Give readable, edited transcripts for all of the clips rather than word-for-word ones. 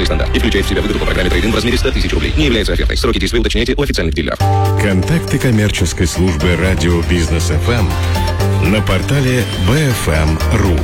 финансовый стандарт и включает в себя выгоду по программе трейд-ин в размере 100 тысяч рублей. Не является офертой. Сроки действия уточняйте у официальных дилеров. Контакты коммерческой службы радио Бизнес ФМ на портале bfm.ru.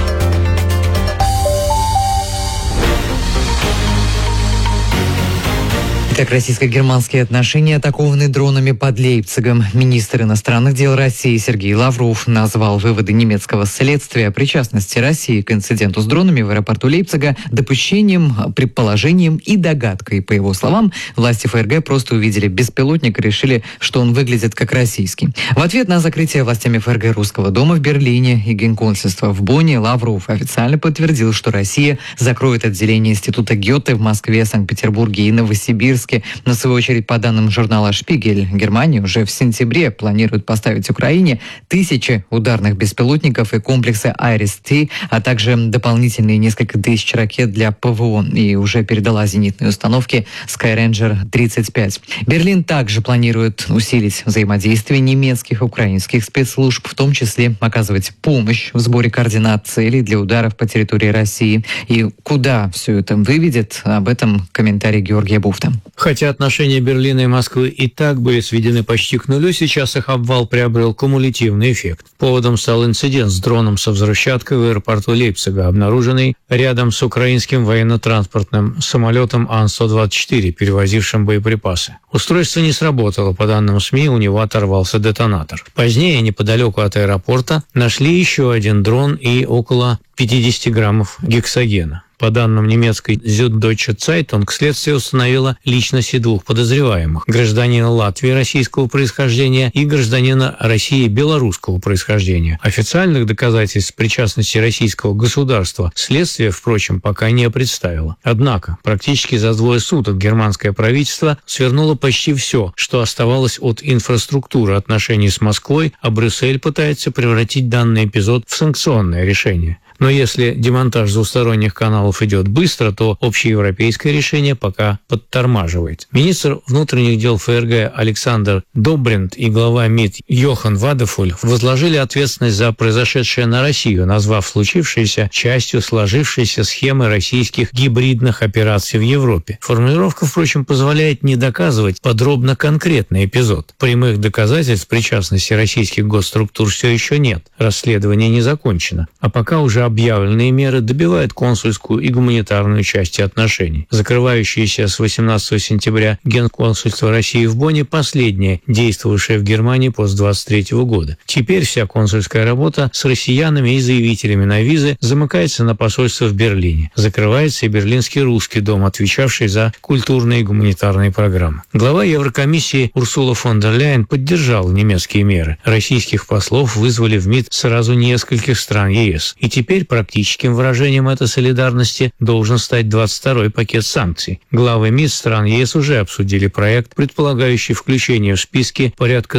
Итак, российско-германские отношения атакованы дронами под Лейпцигом. Министр иностранных дел России Сергей Лавров назвал выводы немецкого следствия о причастности России к инциденту с дронами в аэропорту Лейпцига допущением, предположением и догадкой. По его словам, власти ФРГ просто увидели беспилотник и решили, что он выглядит как российский. В ответ на закрытие властями ФРГ Русского дома в Берлине и генконсульства в Бонне Лавров официально подтвердил, что Россия закроет отделение Института Гёте в Москве, Санкт-Петербурге и Новосибирске. Но, в свою очередь, по данным журнала «Шпигель», Германия уже в сентябре планирует поставить Украине 1000 ударных беспилотников и комплексы «Айрис-Т», а также дополнительные несколько тысяч ракет для ПВО, и уже передала зенитные установки «Скайрейнджер-35». Берлин также планирует усилить взаимодействие немецких и украинских спецслужб, в том числе оказывать помощь в сборе координат целей для ударов по территории России. И куда все это выведет, об этом комментарий Георгия Буфта. Хотя отношения Берлина и Москвы и так были сведены почти к нулю, сейчас их обвал приобрел кумулятивный эффект. Поводом стал инцидент с дроном со взрывчаткой в аэропорту Лейпцига, обнаруженный рядом с украинским военно-транспортным самолетом Ан-124, перевозившим боеприпасы. Устройство не сработало, по данным СМИ, у него оторвался детонатор. Позднее, неподалеку от аэропорта, нашли еще один дрон и около 50 граммов гексогена. По данным немецкой Süddeutsche Zeitung, следствие установило личности двух подозреваемых – гражданина Латвии российского происхождения и гражданина России белорусского происхождения. Официальных доказательств причастности российского государства следствие, впрочем, пока не представило. Однако, практически за 2 суток германское правительство свернуло почти все, что оставалось от инфраструктуры отношений с Москвой, а Брюссель пытается превратить данный эпизод в санкционное решение. Но если демонтаж двусторонних каналов идет быстро, то общеевропейское решение пока подтормаживает. Министр внутренних дел ФРГ Александр Добринт и глава МИД Йохан Вадефуль возложили ответственность за произошедшее на Россию, назвав случившееся частью сложившейся схемы российских гибридных операций в Европе. Формулировка, впрочем, позволяет не доказывать подробно конкретный эпизод. Прямых доказательств причастности российских госструктур все еще нет. Расследование не закончено. А пока уже объявленные меры добивают консульскую и гуманитарную части отношений. Закрывающееся с 18 сентября Генконсульство России в Бонне последнее, действовавшее в Германии после 23 года. Теперь вся консульская работа с россиянами и заявителями на визы замыкается на посольство в Берлине. Закрывается и Берлинский русский дом, отвечавший за культурные и гуманитарные программы. Глава Еврокомиссии Урсула фон дер Ляйен поддержала немецкие меры. Российских послов вызвали в МИД сразу нескольких стран ЕС. И теперь практическим выражением этой солидарности должен стать 22-й пакет санкций. Главы МИД стран ЕС уже обсудили проект, предполагающий включение в списки порядка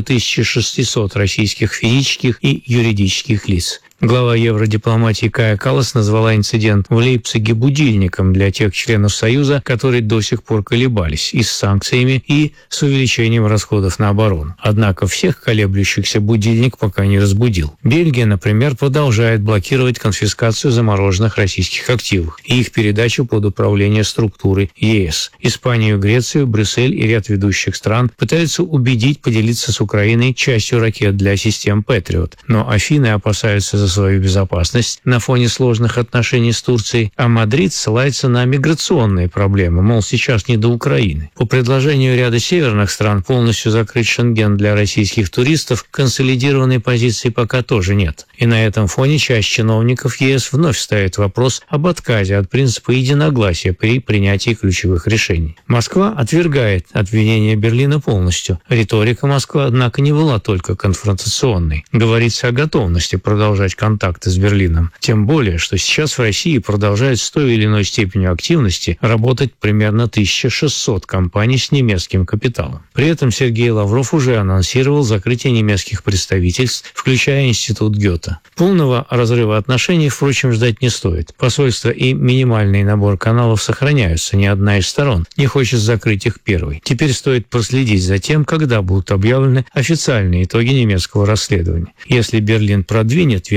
1600 российских физических и юридических лиц. Глава евродипломатии Кая Каллас назвала инцидент в Лейпциге будильником для тех членов Союза, которые до сих пор колебались и с санкциями, и с увеличением расходов на оборону. Однако всех колеблющихся будильник пока не разбудил. Бельгия, например, продолжает блокировать конфискацию замороженных российских активов и их передачу под управление структуры ЕС. Испанию, Грецию, Брюссель и ряд ведущих стран пытаются убедить поделиться с Украиной частью ракет для систем Патриот. Но Афины опасаются за свою безопасность на фоне сложных отношений с Турцией, а Мадрид ссылается на миграционные проблемы, мол, сейчас не до Украины. По предложению ряда северных стран полностью закрыть Шенген для российских туристов консолидированной позиции пока тоже нет. И на этом фоне часть чиновников ЕС вновь ставит вопрос об отказе от принципа единогласия при принятии ключевых решений. Москва отвергает обвинения Берлина полностью. Риторика Москвы, однако, не была только конфронтационной. Говорится о готовности продолжать контакты с Берлином. Тем более, что сейчас в России продолжают с той или иной степенью активности работать примерно 1600 компаний с немецким капиталом. При этом Сергей Лавров уже анонсировал закрытие немецких представительств, включая Институт Гёте. Полного разрыва отношений, впрочем, ждать не стоит. Посольство и минимальный набор каналов сохраняются, ни одна из сторон не хочет закрыть их первой. Теперь стоит проследить за тем, когда будут объявлены официальные итоги немецкого расследования. Если Берлин продвинет версию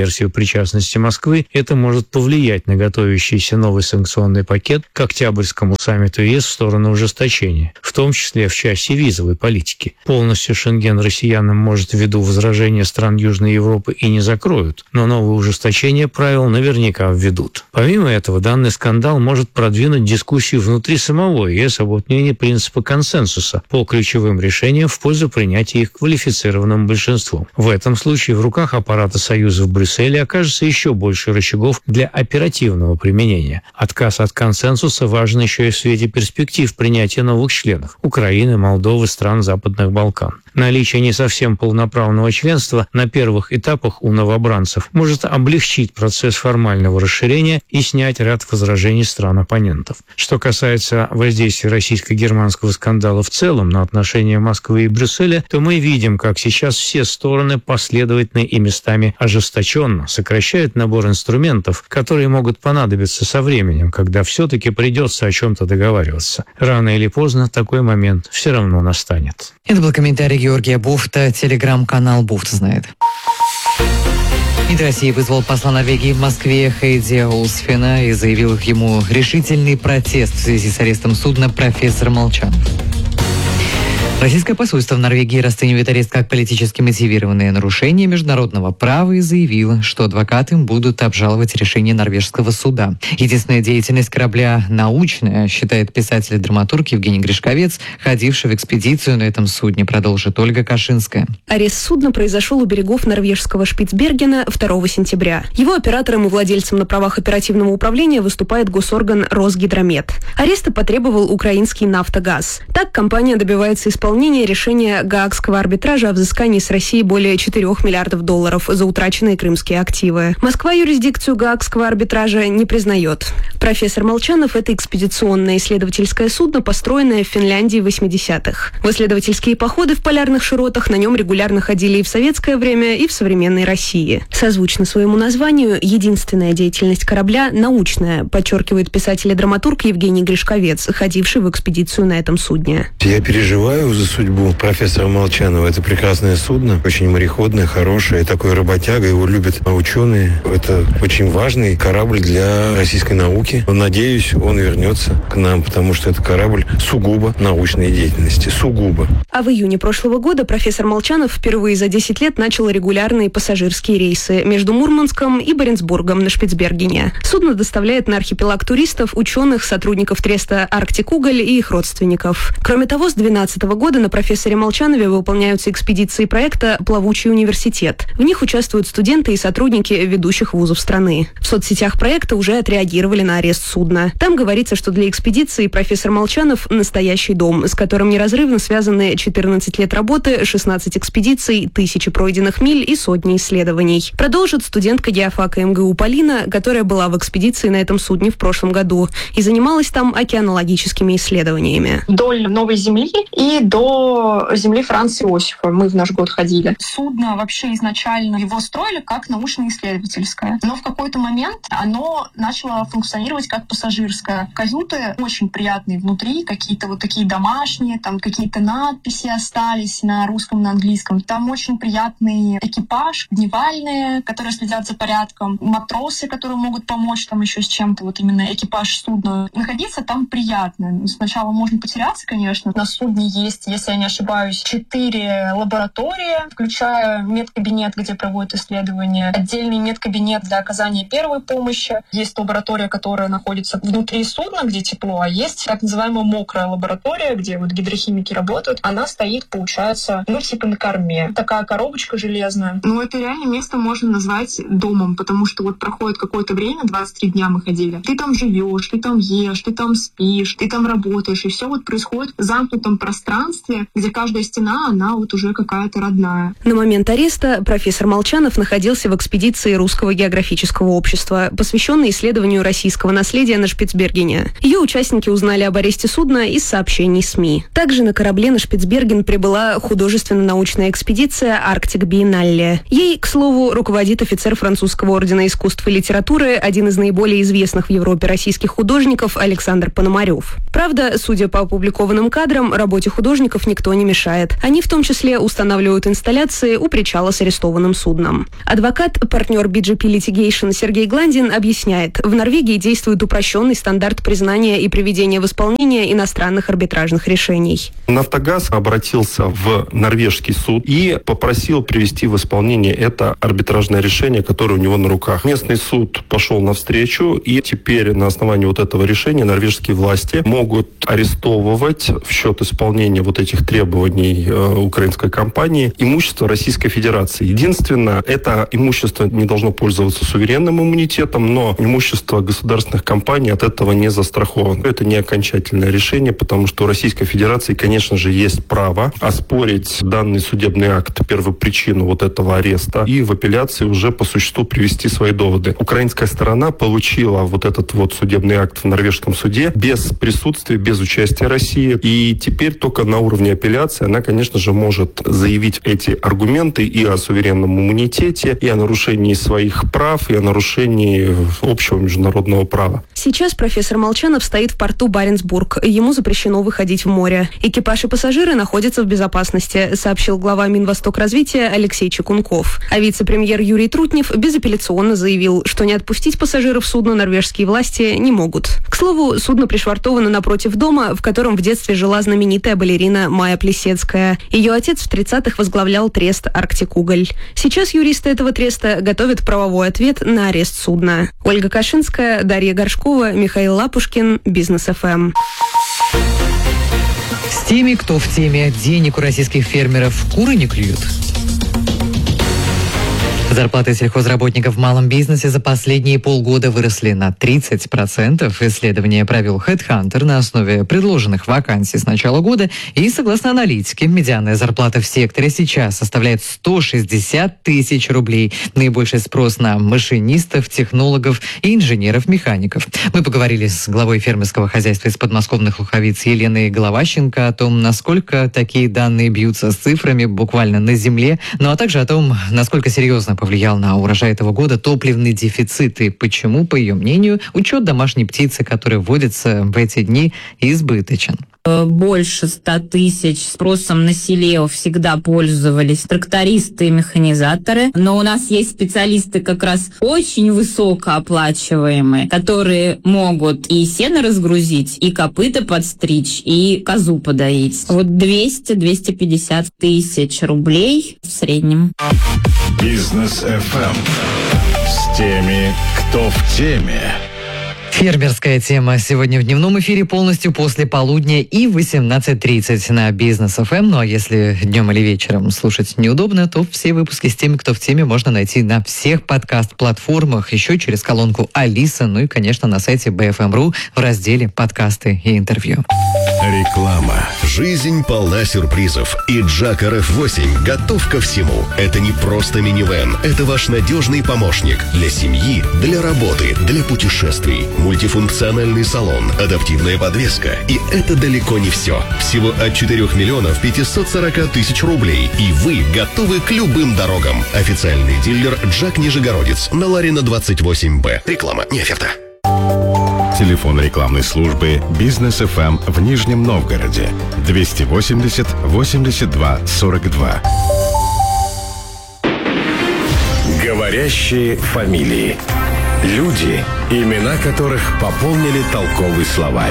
версию причастности Москвы, это может повлиять на готовящийся новый санкционный пакет к Октябрьскому саммиту ЕС в сторону ужесточения, в том числе в части визовой политики. Полностью Шенген россиянам, может, ввиду возражения стран Южной Европы и не закроют, но новые ужесточения правил наверняка введут. Помимо этого, данный скандал может продвинуть дискуссию внутри самого ЕС об отмене принципа консенсуса по ключевым решениям в пользу принятия их квалифицированным большинством. В этом случае в руках аппарата Союза в Брюсселе окажется еще больше рычагов для оперативного применения. Отказ от консенсуса важен еще и в свете перспектив принятия новых членов – Украины, Молдовы, стран Западных Балкан. Наличие не совсем полноправного членства на первых этапах у новобранцев может облегчить процесс формального расширения и снять ряд возражений стран-оппонентов. Что касается воздействия российско-германского скандала в целом на отношения Москвы и Брюсселя, то мы видим, как сейчас все стороны последовательно и местами ожесточенно сокращают набор инструментов, которые могут понадобиться со временем, когда все-таки придется о чем-то договариваться. Рано или поздно такой момент все равно настанет. Это был комментарий Георгия Буфта, телеграм-канал Буфт знает. МИД России вызвал посла Норвегии в Москве Хейди Олсфена и заявил ему решительный протест в связи с арестом судна «Профессор Молчанов». Российское посольство в Норвегии расценивает арест как политически мотивированное нарушение международного права и заявило, что адвокаты будут обжаловать решение норвежского суда. Единственная деятельность корабля научная, считает писатель и драматург Евгений Гришковец, ходивший в экспедицию на этом судне, продолжит Ольга Кашинская. Арест судна произошел у берегов норвежского Шпицбергена 2 сентября. Его оператором и владельцем на правах оперативного управления выступает госорган Росгидромет. Ареста потребовал украинский «Нафтогаз». Так компания добивается исполнения решения Гаагского арбитража о взыскании с России более 4 миллиардов долларов за утраченные крымские активы. Москва юрисдикцию Гаагского арбитража не признает. «Профессор Молчанов» — это экспедиционное исследовательское судно, построенное в Финляндии в 80-х. В исследовательские походы в полярных широтах на нем регулярно ходили и в советское время, и в современной России. Созвучно своему названию, единственная деятельность корабля научная, подчеркивает писатель и драматург Евгений Гришковец, ходивший в экспедицию на этом судне. Я переживаю за судьбу профессора Молчанова. Это прекрасное судно, очень мореходное, хорошее, такой работяга, его любят ученые. Это очень важный корабль для российской науки. Надеюсь, он вернется к нам, потому что это корабль сугубо научной деятельности. Сугубо. А в июне прошлого года профессор Молчанов впервые за 10 лет начал регулярные пассажирские рейсы между Мурманском и Баренцбургом на Шпицбергене. Судно доставляет на архипелаг туристов, ученых, сотрудников треста «Арктик Уголь» и их родственников. Кроме того, с 2012 года на профессоре Молчанове выполняются экспедиции проекта «Плавучий университет». В них участвуют студенты и сотрудники ведущих вузов страны. В соцсетях проекта уже отреагировали на арест судна. Там говорится, что для экспедиции профессор Молчанов – настоящий дом, с которым неразрывно связаны 14 лет работы, 16 экспедиций, тысячи пройденных миль и сотни исследований. Продолжит студентка геофака МГУ Полина, которая была в экспедиции на этом судне в прошлом году и занималась там океанологическими исследованиями. Вдоль Новой Земли и до земли Франца Иосифа мы в наш год ходили. Судно вообще изначально его строили как научно-исследовательское, но в какой-то момент оно начало функционировать как пассажирское. Каюты очень приятные внутри, какие-то вот такие домашние, там какие-то надписи остались на русском, на английском. Там очень приятный экипаж, дневальные, которые следят за порядком, матросы, которые могут помочь там еще с чем-то, вот именно экипаж судна. Находиться там приятно. Сначала можно потеряться, конечно. На судне есть, если я не ошибаюсь, 4 лаборатории, включая медкабинет, где проводят исследования, отдельный медкабинет для оказания первой помощи. Есть лаборатория, которая находится внутри судна, где тепло, а есть так называемая мокрая лаборатория, где вот гидрохимики работают. Она стоит, получается, типа на корме. Такая коробочка железная. Это реально место можно назвать домом, потому что вот проходит какое-то время, 23 дня мы ходили. Ты там живешь, ты там ешь, ты там спишь, ты там работаешь, и все вот происходит в замкнутом пространстве, где каждая стена, она вот уже какая-то родная. На момент ареста профессор Молчанов находился в экспедиции Русского географического общества, посвященной исследованию российского наследия на Шпицбергене. Ее участники узнали об аресте судна из сообщений СМИ. Также на корабле на Шпицберген прибыла художественно-научная экспедиция «Арктик Биеннале». Ей, к слову, руководит офицер французского ордена искусств и литературы, один из наиболее известных в Европе российских художников Александр Пономарев. Правда, судя по опубликованным кадрам, работе художников никто не мешает. Они в том числе устанавливают инсталляции у причала с арестованным судном. Адвокат, партнер BGP Litigation Сергей Гландин объясняет, в Норвегии действует упрощенный стандарт признания и приведения в исполнение иностранных арбитражных решений. «Нафтогаз» обратился в норвежский суд и попросил привести в исполнение это арбитражное решение, которое у него на руках. Местный суд пошел навстречу, и теперь на основании вот этого решения норвежские власти могут арестовывать в счет исполнения вот этих требований украинской компании имущество Российской Федерации. Единственное, это имущество не должно пользоваться суверенным иммунитетом, но имущество государственных компаний от этого не застраховано. Это не окончательное решение, потому что у Российской Федерации, конечно же, есть право оспорить данный судебный акт, первопричину вот этого ареста, и в апелляции уже по существу привести свои доводы. Украинская сторона получила вот этот вот судебный акт в норвежском суде без присутствия, без участия России, и теперь только на уровне апелляции она, конечно же, может заявить эти аргументы и о суверенном иммунитете, и о нарушении своих прав, и о нарушении общего международного права. Сейчас профессор Молчанов стоит в порту Баренцбург. Ему запрещено выходить в море. Экипаж и пассажиры находятся в безопасности, сообщил глава Минвостокразвития Алексей Чекунков. А вице-премьер Юрий Трутнев безапелляционно заявил, что не отпустить пассажиров судна норвежские власти не могут. К слову, судно пришвартовано напротив дома, в котором в детстве жила знаменитая балерина Майя Плисецкая. Ее отец в 30-х возглавлял трест «Арктик-Уголь». Сейчас юристы этого треста готовят правовой ответ на арест судна. Ольга Кашинская, Дарья Горшкова, Михаил Лапушкин, Бизнес ФМ. С теми, кто в теме, денег у российских фермеров куры не клюют. Зарплаты сельхозработников в малом бизнесе за последние полгода выросли на 30%. Исследование провел HeadHunter на основе предложенных вакансий с начала года. И, согласно аналитике, медианная зарплата в секторе сейчас составляет 160 тысяч рублей. Наибольший спрос на машинистов, технологов и инженеров-механиков. Мы поговорили с главой фермерского хозяйства из подмосковных Луховиц Еленой Головащенко о том, насколько такие данные бьются с цифрами буквально на земле, ну а также о том, насколько серьезно повлиял на урожай этого года топливный дефицит и почему, по ее мнению, учет домашней птицы, который вводится в эти дни, избыточен. Больше 100 тысяч спросом на селе всегда пользовались трактористы и механизаторы. Но у нас есть специалисты как раз очень высокооплачиваемые, которые могут и сено разгрузить, и копыта подстричь, и козу подоить. Вот 200-250 тысяч рублей в среднем. Бизнес FM с теми, кто в теме. Фермерская тема сегодня в дневном эфире полностью после полудня и 18:30 на Бизнес ФМ. Ну а если днем или вечером слушать неудобно, то все выпуски с теми, кто в теме, можно найти на всех подкаст-платформах, еще через колонку Алиса, ну и, конечно, на сайте BFM.ru в разделе «Подкасты и интервью». Реклама. Жизнь полна сюрпризов, и Джак RF8 готов ко всему. Это не просто минивэн, это ваш надежный помощник для семьи, для работы, для путешествий. Мультифункциональный салон, адаптивная подвеска. И это далеко не все. Всего от 4 миллионов 540 тысяч рублей. И вы готовы к любым дорогам. Официальный дилер Джак Нижегородец на Ларина 28Б. Реклама, не оферта. Телефон рекламной службы «Бизнес ФМ» в Нижнем Новгороде 280 82 42. Говорящие фамилии. Люди, имена которых пополнили толковый словарь.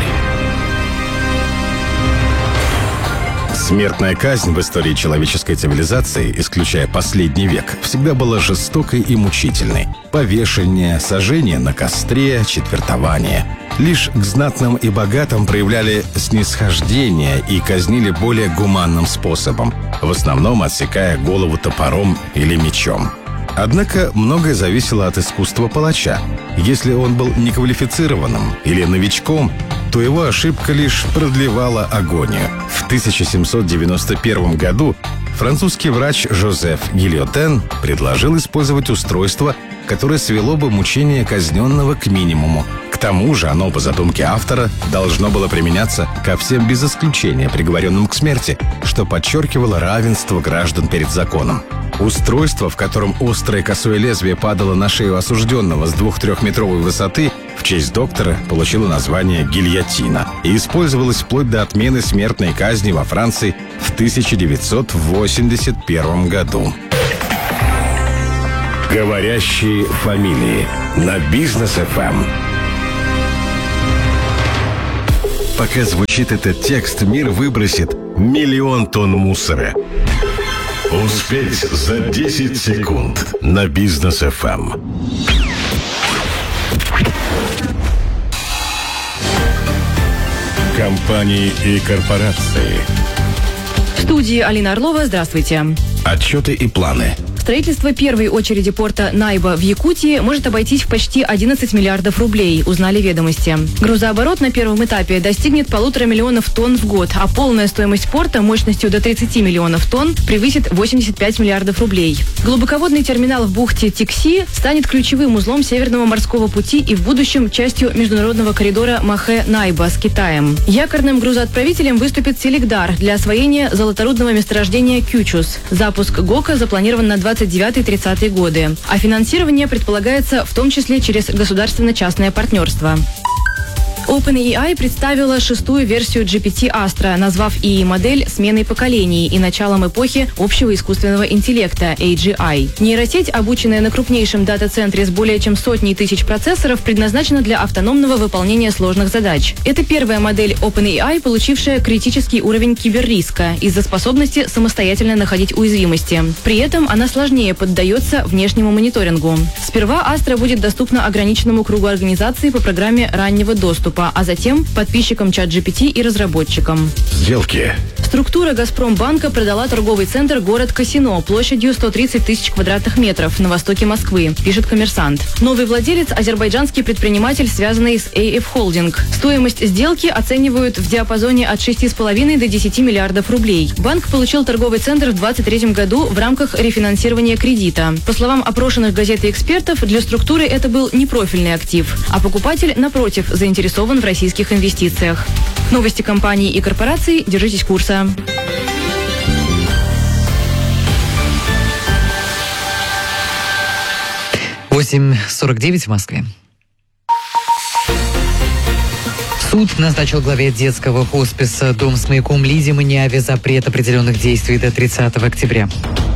Смертная казнь в истории человеческой цивилизации, исключая последний век, всегда была жестокой и мучительной. Повешение, сожжение на костре, четвертование. Лишь к знатным и богатым проявляли снисхождение и казнили более гуманным способом, в основном отсекая голову топором или мечом. Однако многое зависело от искусства палача. Если он был неквалифицированным или новичком, то его ошибка лишь продлевала агонию. В 1791 году французский врач Жозеф Гильотен предложил использовать устройство, которое свело бы мучение казненного к минимуму. К тому же оно, по задумке автора, должно было применяться ко всем без исключения приговоренным к смерти, что подчеркивало равенство граждан перед законом. Устройство, в котором острое косое лезвие падало на шею осужденного с 2-3-метровой высоты, в честь доктора получила название гильотина и использовалась вплоть до отмены смертной казни во Франции в 1981 году. Говорящие фамилии на Бизнес ФМ. Пока звучит этот текст, мир выбросит 1 миллион тонн мусора. Успеть за 10 секунд на Бизнес ФМ. Компании и корпорации. В студии Алина Орлова. Здравствуйте. Отчеты и планы. Строительство первой очереди порта Найба в Якутии может обойтись в почти 11 миллиардов рублей, узнали «Ведомости». Грузооборот на первом этапе достигнет 1,5 миллиона тонн в год, а полная стоимость порта мощностью до 30 миллионов тонн превысит 85 миллиардов рублей. Глубоководный терминал в бухте Тикси станет ключевым узлом Северного морского пути и в будущем частью международного коридора Махэ-Найба с Китаем. Якорным грузоотправителем выступит Селигдар для освоения золоторудного месторождения Кючус. Запуск ГОКа запланирован на 29-30 годы. А финансирование предполагается в том числе через государственно-частное партнерство. OpenAI представила 6-ю версию GPT Astra, назвав ИИ-модель сменой поколений и началом эпохи общего искусственного интеллекта AGI. Нейросеть, обученная на крупнейшем дата-центре с более чем 100 тысяч процессоров, предназначена для автономного выполнения сложных задач. Это первая модель OpenAI, получившая критический уровень киберриска из-за способности самостоятельно находить уязвимости. При этом она сложнее поддается внешнему мониторингу. Сперва Astra будет доступна ограниченному кругу организаций по программе раннего доступа, а затем подписчикам ChatGPT и разработчикам. Сделки. Структура «Газпромбанка» продала торговый центр «Город Косино» площадью 130 тысяч квадратных метров на востоке Москвы, пишет «Коммерсант». Новый владелец – азербайджанский предприниматель, связанный с AF Holding. Стоимость сделки оценивают в диапазоне от 6,5 до 10 миллиардов рублей. Банк получил торговый центр в 2023 году в рамках рефинансирования кредита. По словам опрошенных газет и экспертов, для структуры это был непрофильный актив, а покупатель, напротив, заинтересован в российских инвестициях. Новости компаний и корпораций. Держитесь курса. Восемь 49 в Москве. Суд назначил главе детского хосписа «Дом с маяком» Лизе Маниаве запрет определенных действий до 30 октября.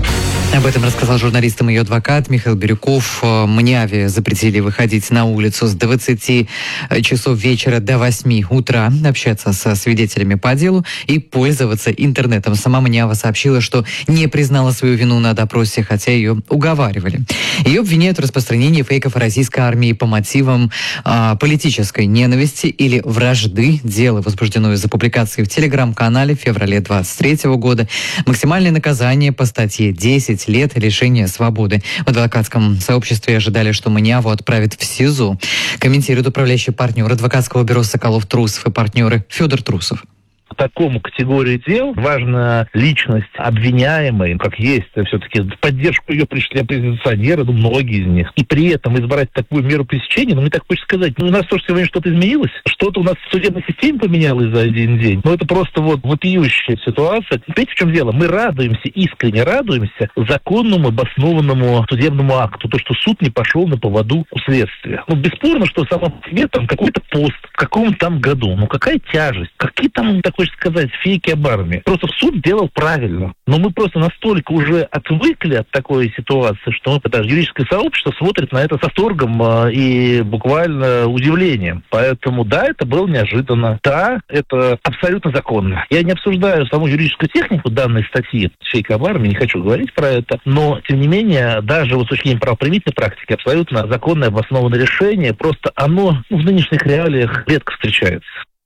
Об этом рассказал журналистам ее адвокат Михаил Бирюков. Маниаве запретили выходить на улицу с 20 часов вечера до 8 утра, общаться со свидетелями по делу и пользоваться интернетом. Сама Маниава сообщила, что не признала свою вину на допросе, хотя ее уговаривали. Ее обвиняют в распространении фейков о российской армии по мотивам политической ненависти или вражды. Дело возбуждено из-за публикации в телеграм-канале в феврале 2023 года. Максимальное наказание по статье 10 лет лишения свободы. В адвокатском сообществе ожидали, что Маниаву отправят в СИЗО. Комментирует управляющий партнер адвокатского бюро «Соколов Трусов» и партнеры Федор Трусов. По такому категории дел важна личность обвиняемой, как есть, все-таки в поддержку ее пришли оппозиционеры, многие из них. И при этом избрать такую меру пресечения, мне так хочется сказать, у нас тоже сегодня что-то изменилось, что-то у нас в судебной системе поменялось за один день. Это просто вопиющая ситуация. Понимаете, в чем дело? Мы радуемся, искренне радуемся законному, обоснованному судебному акту, то, что суд не пошел на поводу у следствия. Бесспорно, что само по себе там какой-то пост в каком-то там году. Какая тяжесть? Какие там, так хочется сказать, фейки об армии? Просто суд делал правильно. Но мы просто настолько уже отвыкли от такой ситуации, что даже юридическое сообщество смотрит на это с восторгом и буквально удивлением. Поэтому да, это было неожиданно. Да, это абсолютно законно. Я не обсуждаю саму юридическую технику данной статьи фейка об армии, не хочу говорить про это, но тем не менее, даже с точки зрения правоприменительной практики, абсолютно законное обоснованное решение, просто оно в нынешних реалиях редко встречается.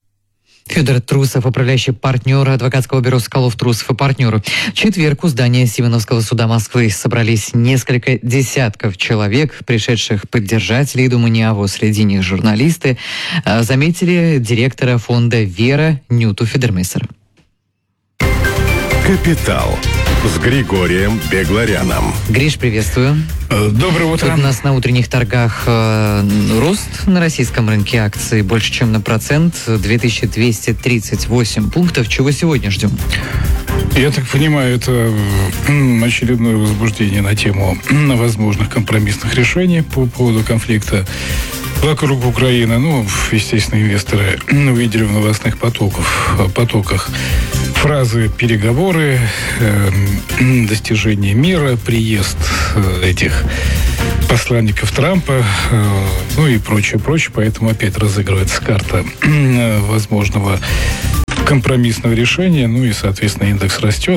Федор Трусов, управляющий партнер адвокатского бюро «Соколов Трусов и партнеры». В четверг у здания Симоновского суда Москвы собрались несколько десятков человек, пришедших поддержать Лиду Маниаву. Среди них журналисты. Заметили директора фонда «Вера» Нюту Федермессера. «Капитал» с Григорием Бегларяном. Гриш, приветствую. Доброе утро. Тут у нас на утренних торгах рост на российском рынке акций больше, чем на процент. 2238 пунктов. Чего сегодня ждем? Я так понимаю, это очередное возбуждение на тему возможных компромиссных решений по поводу конфликта вокруг Украины. Ну, естественно, инвесторы увидели в новостных потоках фразы «переговоры», «достижение мира», «приезд этих посланников Трампа», ну и прочее. Поэтому опять разыгрывается карта возможного компромиссного решения, ну и, соответственно, индекс растет.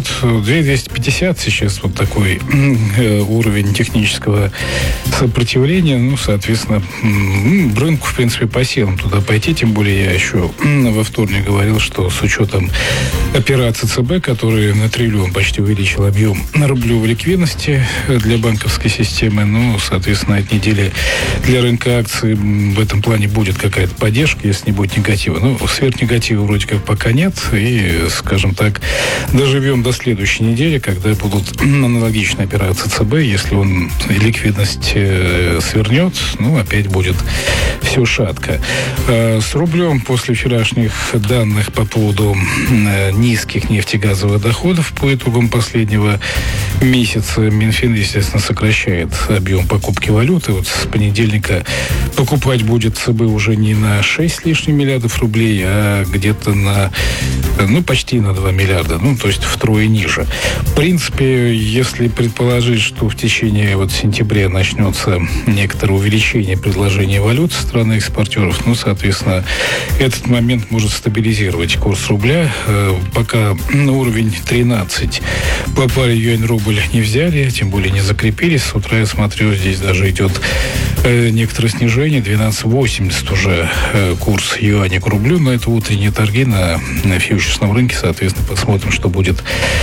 2250 сейчас вот такой уровень технического сопротивления, ну, соответственно, рынку, в принципе, по силам туда пойти, тем более я еще во вторник говорил, что с учетом операции ЦБ, который на триллион почти увеличил объем рублевой ликвидности для банковской системы, ну, соответственно, от недели для рынка акций в этом плане будет какая-то поддержка, если не будет негатива. Ну, сверхнегатива вроде как пока нет, и, скажем так, доживем до следующей недели, когда будут аналогичные операции ЦБ. Если он ликвидность свернет, ну, опять будет все шатко. С рублем после вчерашних данных по поводу низких нефтегазовых доходов по итогам последнего месяца Минфин, естественно, сокращает объем покупки валюты. Вот с понедельника покупать будет ЦБ уже не на 6 с лишним миллиардов рублей, а где-то на, ну, почти на 2 миллиарда, ну, то есть втрое ниже. В принципе, если предположить, что в течение вот сентября начнется некоторое увеличение предложения валют со стороны экспортеров, ну, соответственно, этот момент может стабилизировать курс рубля. Пока на уровень 13 по паре юань-рубль не взяли, тем более не закрепились. С утра я смотрю, здесь даже идет некоторое снижение, 12.80 уже курс юаня к рублю, но это утренние торги на фьючерсном рынке, соответственно, посмотрим, что будет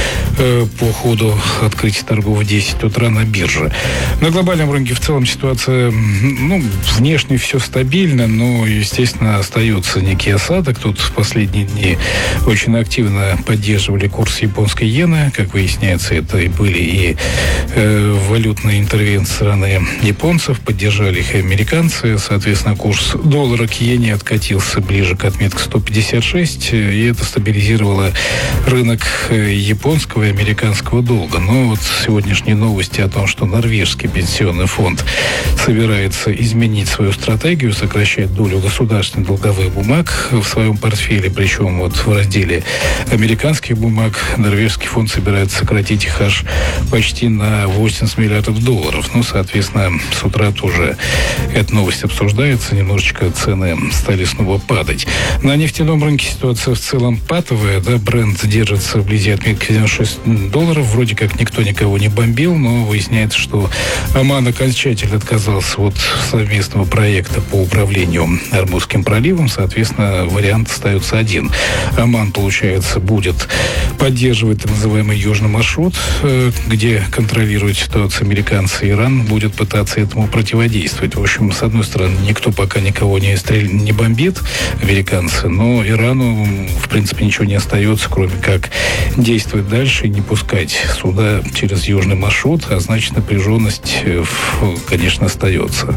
по ходу открытия торгов в 10 утра на бирже. На глобальном рынке в целом ситуация, ну, внешне все стабильно, но, естественно, остается некий осадок. Тут в последние дни очень активно поддерживали курс японской иены. Как выясняется, это и были и валютные интервенции страны японцев, поддержали их и американцы. Соответственно, курс доллара к иене откатился ближе к отметке 156, и это стабилизировало рынок японского и американского долга. Но вот сегодняшние новости о том, что норвежский пенсионный фонд собирается изменить свою стратегию, сокращать долю государственных долговых бумаг в своем портфеле, причем вот в разделе американских бумаг норвежский фонд собирается сократить их аж почти на 80 миллиардов долларов. Ну, соответственно, с утра тоже эта новость обсуждается, немножечко цены стали снова падать. На нефтяном рынке ситуация в целом патовая, да, Брент держится вблизи отметки $96. Вроде как никто никого не бомбил, но выясняется, что Оман окончательно отказался от совместного проекта по управлению Ормузским проливом. Соответственно, вариант остается один. Оман, получается, будет поддерживать так называемый южный маршрут, где контролирует ситуацию американцы, и Иран будет пытаться этому противодействовать. В общем, с одной стороны, никто пока никого не бомбит, американцы, но Ирану, в принципе, ничего не остается, кроме как действовать дальше и не пускать суда через южный маршрут, а значит, напряженность, конечно, остается.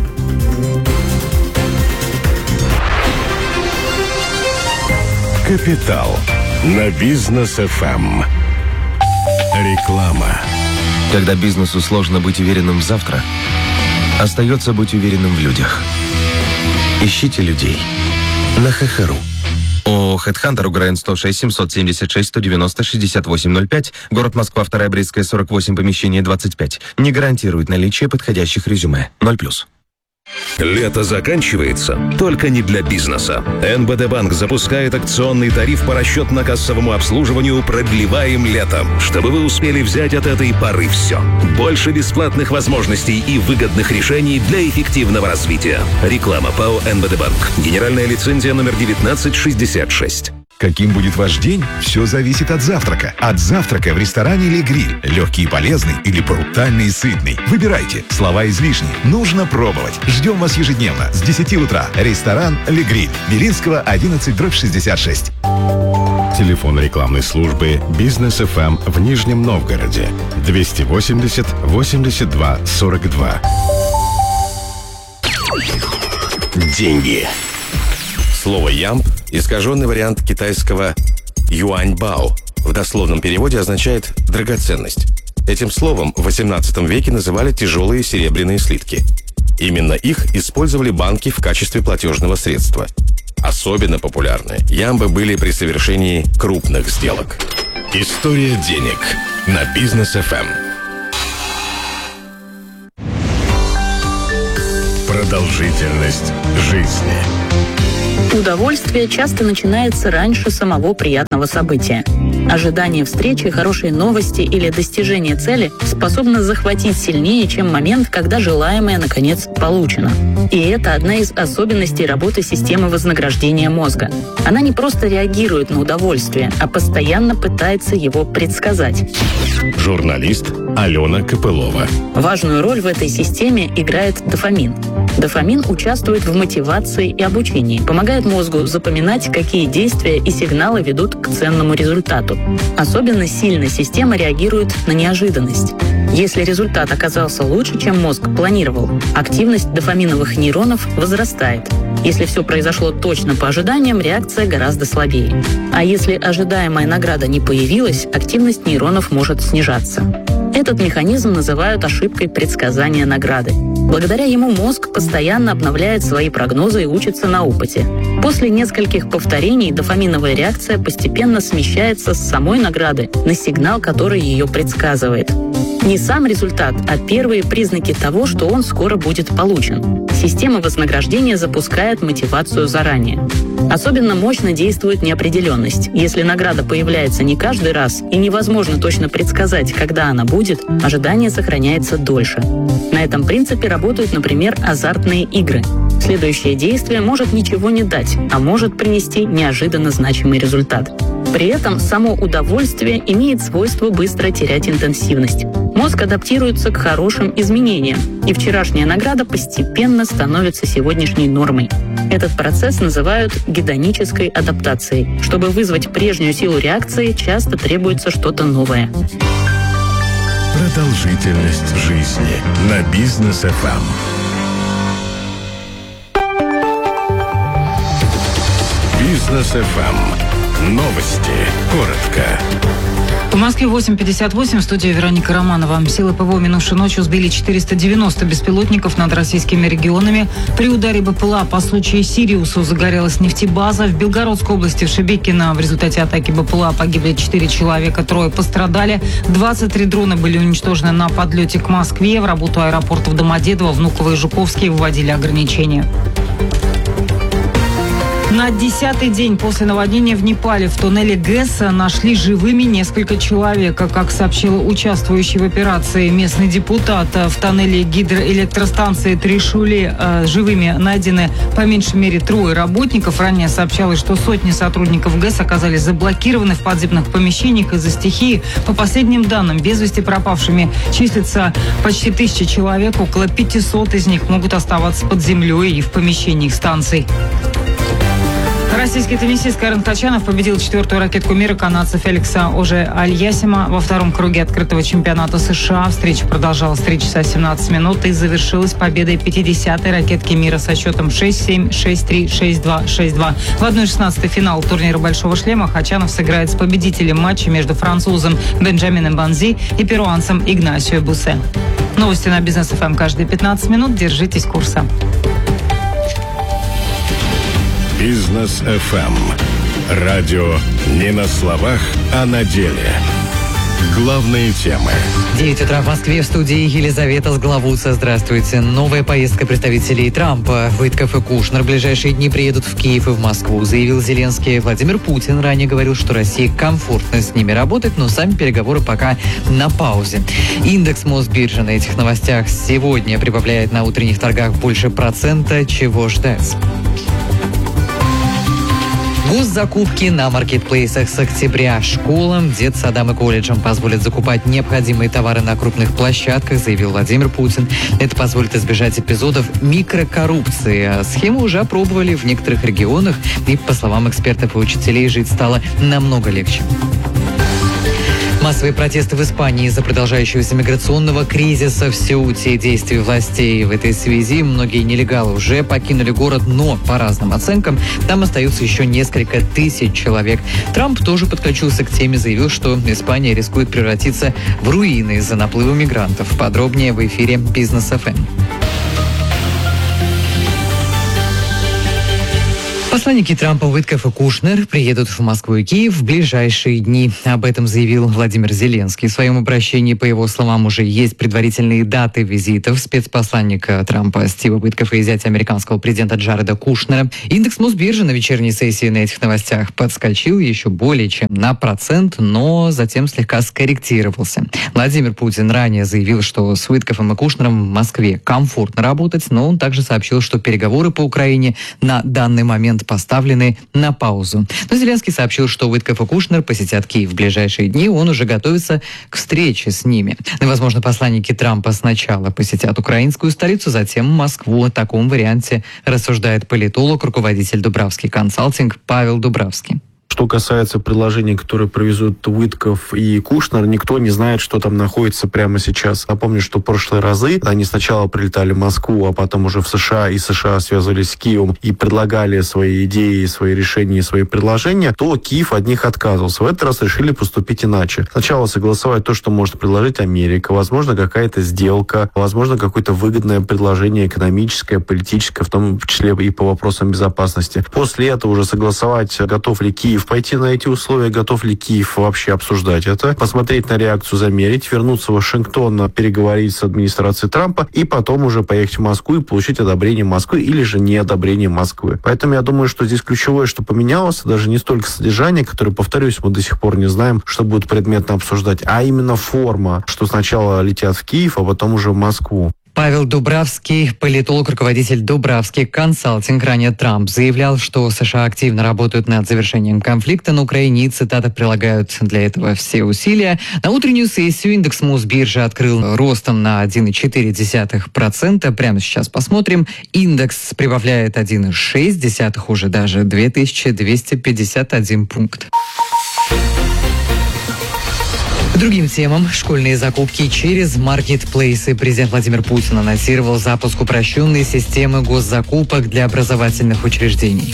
Капитал на Бизнес ФМ. Реклама. Когда бизнесу сложно быть уверенным в завтра, остается быть уверенным в людях. Ищите людей на ХХРУ. ООО «Хедхантер», УГРН 106 776 190 6805, город Москва, 2-я Брестская, 48, помещение 25. Не гарантирует наличие подходящих резюме. 0+. Лето заканчивается, только не для бизнеса. НБД Банк запускает акционный тариф по расчетно-кассовому обслуживанию «Продлеваем летом», чтобы вы успели взять от этой поры все. Больше бесплатных возможностей и выгодных решений для эффективного развития. Реклама ПАО «НБД Банк». Генеральная лицензия номер 1966. Каким будет ваш день, все зависит от завтрака. От завтрака в ресторане «Ле Гриль». Легкий и полезный или брутальный и сытный. Выбирайте. Слова излишни. Нужно пробовать. Ждем вас ежедневно с 10 утра. Ресторан «Ле Гриль». Белинского, 11/66. Телефон рекламной службы «Бизнес ФМ» в Нижнем Новгороде. 280 82 42. Деньги. Слово «ямб» – искаженный вариант китайского «юаньбао». В дословном переводе означает «драгоценность». Этим словом в XVIII веке называли тяжелые серебряные слитки. Именно их использовали банки в качестве платежного средства. Особенно популярны ямбы были при совершении крупных сделок. История денег на Бизнес ФМ. Продолжительность жизни. Удовольствие часто начинается раньше самого приятного события. Ожидание встречи, хорошие новости или достижение цели способно захватить сильнее, чем момент, когда желаемое, наконец, получено. И это одна из особенностей работы системы вознаграждения мозга. Она не просто реагирует на удовольствие, а постоянно пытается его предсказать. Журналист Алена Копылова. Важную роль в этой системе играет дофамин. Дофамин участвует в мотивации и обучении, помогает мозгу запоминать, какие действия и сигналы ведут к ценному результату. Особенно сильно система реагирует на неожиданность. Если результат оказался лучше, чем мозг планировал, активность дофаминовых нейронов возрастает. Если все произошло точно по ожиданиям, реакция гораздо слабее. А если ожидаемая награда не появилась, активность нейронов может снижаться. Этот механизм называют ошибкой предсказания награды. Благодаря ему мозг постоянно обновляет свои прогнозы и учится на опыте. После нескольких повторений дофаминовая реакция постепенно смещается с самой награды на сигнал, который ее предсказывает. Не сам результат, а первые признаки того, что он скоро будет получен. Система вознаграждения запускает мотивацию заранее. Особенно мощно действует неопределенность. Если награда появляется не каждый раз и невозможно точно предсказать, когда она будет, ожидание сохраняется дольше. На этом принципе работают, например, азартные игры. Следующее действие может ничего не дать, а может принести неожиданно значимый результат. При этом само удовольствие имеет свойство быстро терять интенсивность. Мозг адаптируется к хорошим изменениям, и вчерашняя награда постепенно становится сегодняшней нормой. Этот процесс называют гедонической адаптацией. Чтобы вызвать прежнюю силу реакции, часто требуется что-то новое. Продолжительность жизни на Бизнес ФМ. Бизнес ФМ. Новости. Коротко. В Москве 8:58, в студии Вероника Романова. Силы ПВО минувшей ночью сбили 490 беспилотников над российскими регионами. При ударе БПЛА по случаю Сириусу загорелась нефтебаза. В Белгородской области, в Шебекино, в результате атаки БПЛА погибли 4 человека, 3 пострадали. 23 дрона были уничтожены на подлете к Москве. В работу аэропортов Домодедово, Внуково и Жуковский вводили ограничения. На 10-й день после наводнения в Непале в туннеле ГЭСа нашли живыми несколько человек. Как сообщил участвующий в операции местный депутат, в тоннеле гидроэлектростанции Тришули живыми найдены по меньшей мере 3 работников. Ранее сообщалось, что сотни сотрудников ГЭС оказались заблокированы в подземных помещениях из-за стихии. По последним данным, без вести пропавшими числится почти 1000 человек. Около 500 из них могут оставаться под землей и в помещениях станций. Российский теннисист Карен Хачанов победил 4-ю ракетку мира канадца Феликса Оже-Альясима во 2-м круге открытого чемпионата США. Встреча продолжалась 3 часа 17 минут и завершилась победой 50-й ракетки мира со счетом 6-7, 6-3, 6-2, 6-2. В 1/16 финал турнира «Большого шлема» Хачанов сыграет с победителем матча между французом Бенджамином Банзи и перуанцем Игнасио Бусе. Новости на Бизнес ФМ каждые 15 минут. Держитесь курса. Бизнес ФМ. Радио не на словах, а на деле. Главные темы. 9 утра в Москве, в студии Елизавета Сглавуца. Здравствуйте. Новая поездка представителей Трампа, Витков и Кушнер в ближайшие дни приедут в Киев и в Москву, заявил Зеленский. Владимир Путин ранее говорил, что России комфортно с ними работать, но сами переговоры пока на паузе. Индекс Мосбиржи на этих новостях сегодня прибавляет на утренних торгах больше процента. Чего ждать? Госзакупки на маркетплейсах с октября. Школам, детсадам и колледжам позволят закупать необходимые товары на крупных площадках, заявил Владимир Путин. Это позволит избежать эпизодов микрокоррупции. Схему уже опробовали в некоторых регионах, и, по словам экспертов и учителей, жить стало намного легче. Массовые протесты в Испании из-за продолжающегося миграционного кризиса в Сеуте. Действия властей в этой связи. Многие нелегалы уже покинули город, но, по разным оценкам, там остаются еще несколько тысяч человек. Трамп тоже подключился к теме, заявил, что Испания рискует превратиться в руины из-за наплыва мигрантов. Подробнее в эфире Бизнес ФМ. Посланники Трампа Уитков и Кушнер приедут в Москву и Киев в ближайшие дни. Об этом заявил Владимир Зеленский. В своем обращении, по его словам, уже есть предварительные даты визитов спецпосланника Трампа Стива Уиткофа и зятя американского президента Джареда Кушнера. Индекс Мосбиржи на вечерней сессии на этих новостях подскочил еще более чем на 1%, но затем слегка скорректировался. Владимир Путин ранее заявил, что с Уиткофом и Кушнером в Москве комфортно работать, но он также сообщил, что переговоры по Украине на данный момент поставлены на паузу. Но Зеленский сообщил, что Уиткоф и Кушнер посетят Киев в ближайшие дни, он уже готовится к встрече с ними. Возможно, посланники Трампа сначала посетят украинскую столицу, затем Москву. О таком варианте рассуждает политолог, руководитель Дубравский консалтинг Павел Дубравский. Что касается предложений, которые привезут Уитков и Кушнер, никто не знает, что там находится прямо сейчас. Напомню, что в прошлые разы они сначала прилетали в Москву, а потом уже в США, и США связывались с Киевом и предлагали свои идеи, свои решения, свои предложения, то Киев от них отказывался. В этот раз решили поступить иначе. Сначала согласовать то, что может предложить Америка, возможно, какая-то сделка, возможно, какое-то выгодное предложение экономическое, политическое, в том числе и по вопросам безопасности. После этого уже согласовать, готов ли Киев пойти на эти условия, готов ли Киев вообще обсуждать это, посмотреть на реакцию, замерить, вернуться в Вашингтон, переговорить с администрацией Трампа и потом уже поехать в Москву и получить одобрение Москвы или же не одобрение Москвы. Поэтому я думаю, что здесь ключевое, что поменялось, даже не столько содержание, которое, повторюсь, мы до сих пор не знаем, что будет предметно обсуждать, а именно форма, что сначала летят в Киев, а потом уже в Москву. Павел Дубравский, политолог, руководитель Дубравский консалтинг. Ранее Трамп заявлял, что США активно работают над завершением конфликта на Украине и, цитата, прилагают для этого все усилия. На утреннюю сессию индекс Мосбиржи открыл ростом на 1,4%. Прямо сейчас посмотрим. Индекс прибавляет 1,6, уже даже 2251 пункт. К другим темам. Школьные закупки через маркетплейсы. Президент Владимир Путин анонсировал запуск упрощенной системы госзакупок для образовательных учреждений.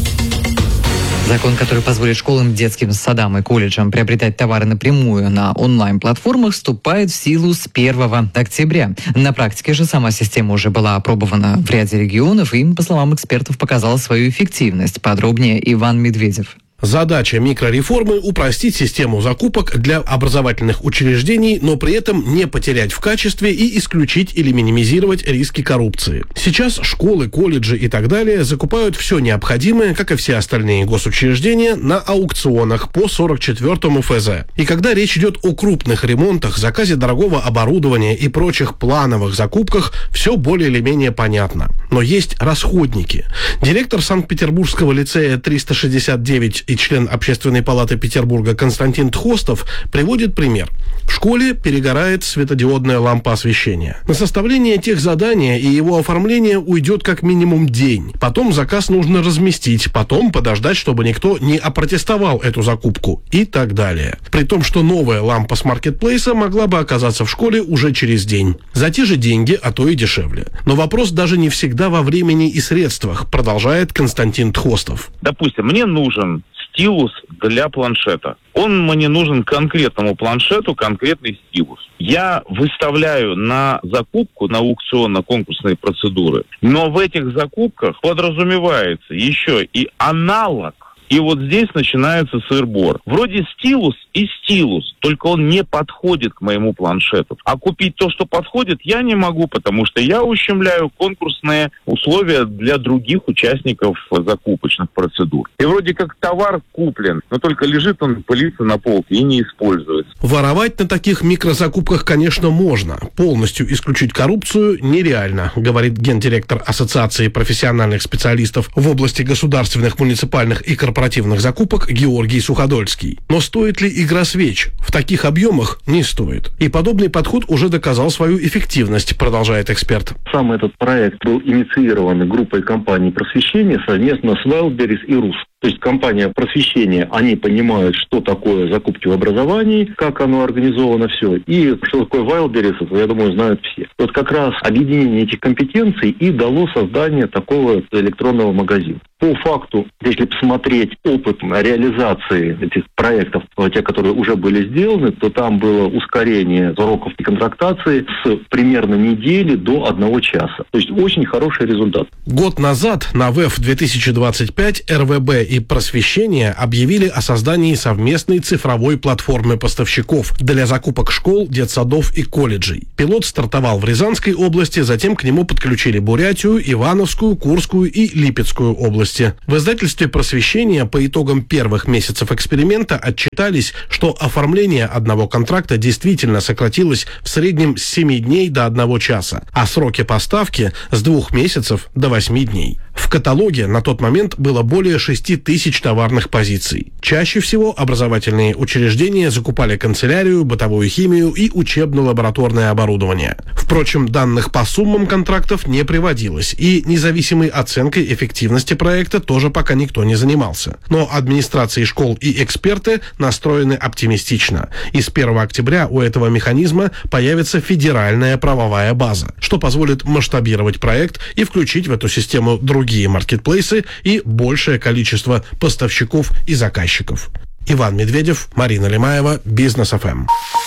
Закон, который позволит школам, детским садам и колледжам приобретать товары напрямую на онлайн-платформах, вступает в силу с 1 октября. На практике же сама система уже была опробована в ряде регионов и, по словам экспертов, показала свою эффективность. Подробнее Иван Медведев. Задача микрореформы – упростить систему закупок для образовательных учреждений, но при этом не потерять в качестве и исключить или минимизировать риски коррупции. Сейчас школы, колледжи и так далее закупают все необходимое, как и все остальные госучреждения, на аукционах по 44-му ФЗ. И когда речь идет о крупных ремонтах, заказе дорогого оборудования и прочих плановых закупках, все более или менее понятно. Но есть расходники. Директор Санкт-Петербургского лицея 369 и член Общественной палаты Петербурга Константин Тхостов приводит пример. В школе перегорает светодиодная лампа освещения. На составление техзадания и его оформление уйдет как минимум день. Потом заказ нужно разместить, потом подождать, чтобы никто не опротестовал эту закупку и так далее. При том, что новая лампа с маркетплейса могла бы оказаться в школе уже через день. За те же деньги, а то и дешевле. Но вопрос даже не всегда во времени и средствах, продолжает Константин Тхостов. Допустим, мне нужен стилус для планшета. Он мне нужен конкретному планшету, конкретный стилус. Я выставляю на закупку, на аукционно-конкурсные процедуры, но в этих закупках подразумевается еще и аналог. И вот здесь начинается сыр-бор. Вроде стилус и стилус, только он не подходит к моему планшету. А купить то, что подходит, я не могу, потому что я ущемляю конкурсные условия для других участников закупочных процедур. И вроде как товар куплен, но только лежит он, пылится на полке и не используется. Воровать на таких микрозакупках, конечно, можно. Полностью исключить коррупцию нереально, говорит гендиректор Ассоциации профессиональных специалистов в области государственных, муниципальных и корпоративных закупок Георгий Суходольский. Но стоит ли игра свеч? В таких объемах не стоит. И подобный подход уже доказал свою эффективность, продолжает эксперт. Сам этот проект был инициирован группой компаний просвещения совместно с Wildberries и РУС. То есть компания просвещения, они понимают, что такое закупки в образовании, как оно организовано все, и что такое Wildberries, это, я думаю, знают все. Вот как раз объединение этих компетенций и дало создание такого электронного магазина. По факту, если посмотреть опыт реализации этих проектов, те, которые уже были сделаны, то там было ускорение сроков контрактации с примерно недели до 1 часа. То есть очень хороший результат. Год назад на ВЭФ 2025 РВБ и Просвещение объявили о создании совместной цифровой платформы поставщиков для закупок школ, детсадов и колледжей. Пилот стартовал в Рязанской области, затем к нему подключили Бурятию, Ивановскую, Курскую и Липецкую области. В издательстве «Просвещение» по итогам первых месяцев эксперимента отчитались, что оформление одного контракта действительно сократилось в среднем с 7 дней до 1 часа, а сроки поставки с 2 месяцев до 8 дней. В каталоге на тот момент было более 6 тысяч товарных позиций. Чаще всего образовательные учреждения закупали канцелярию, бытовую химию и учебно-лабораторное оборудование. Впрочем, данных по суммам контрактов не приводилось, и независимой оценкой эффективности проекта тоже пока никто не занимался. Но администрации школ и эксперты настроены оптимистично. И с 1 октября у этого механизма появится федеральная правовая база, что позволит масштабировать проект и включить в эту систему другие маркетплейсы и большее количество поставщиков и заказчиков. Иван Медведев, Марина Лемаева, Бизнес ФМ.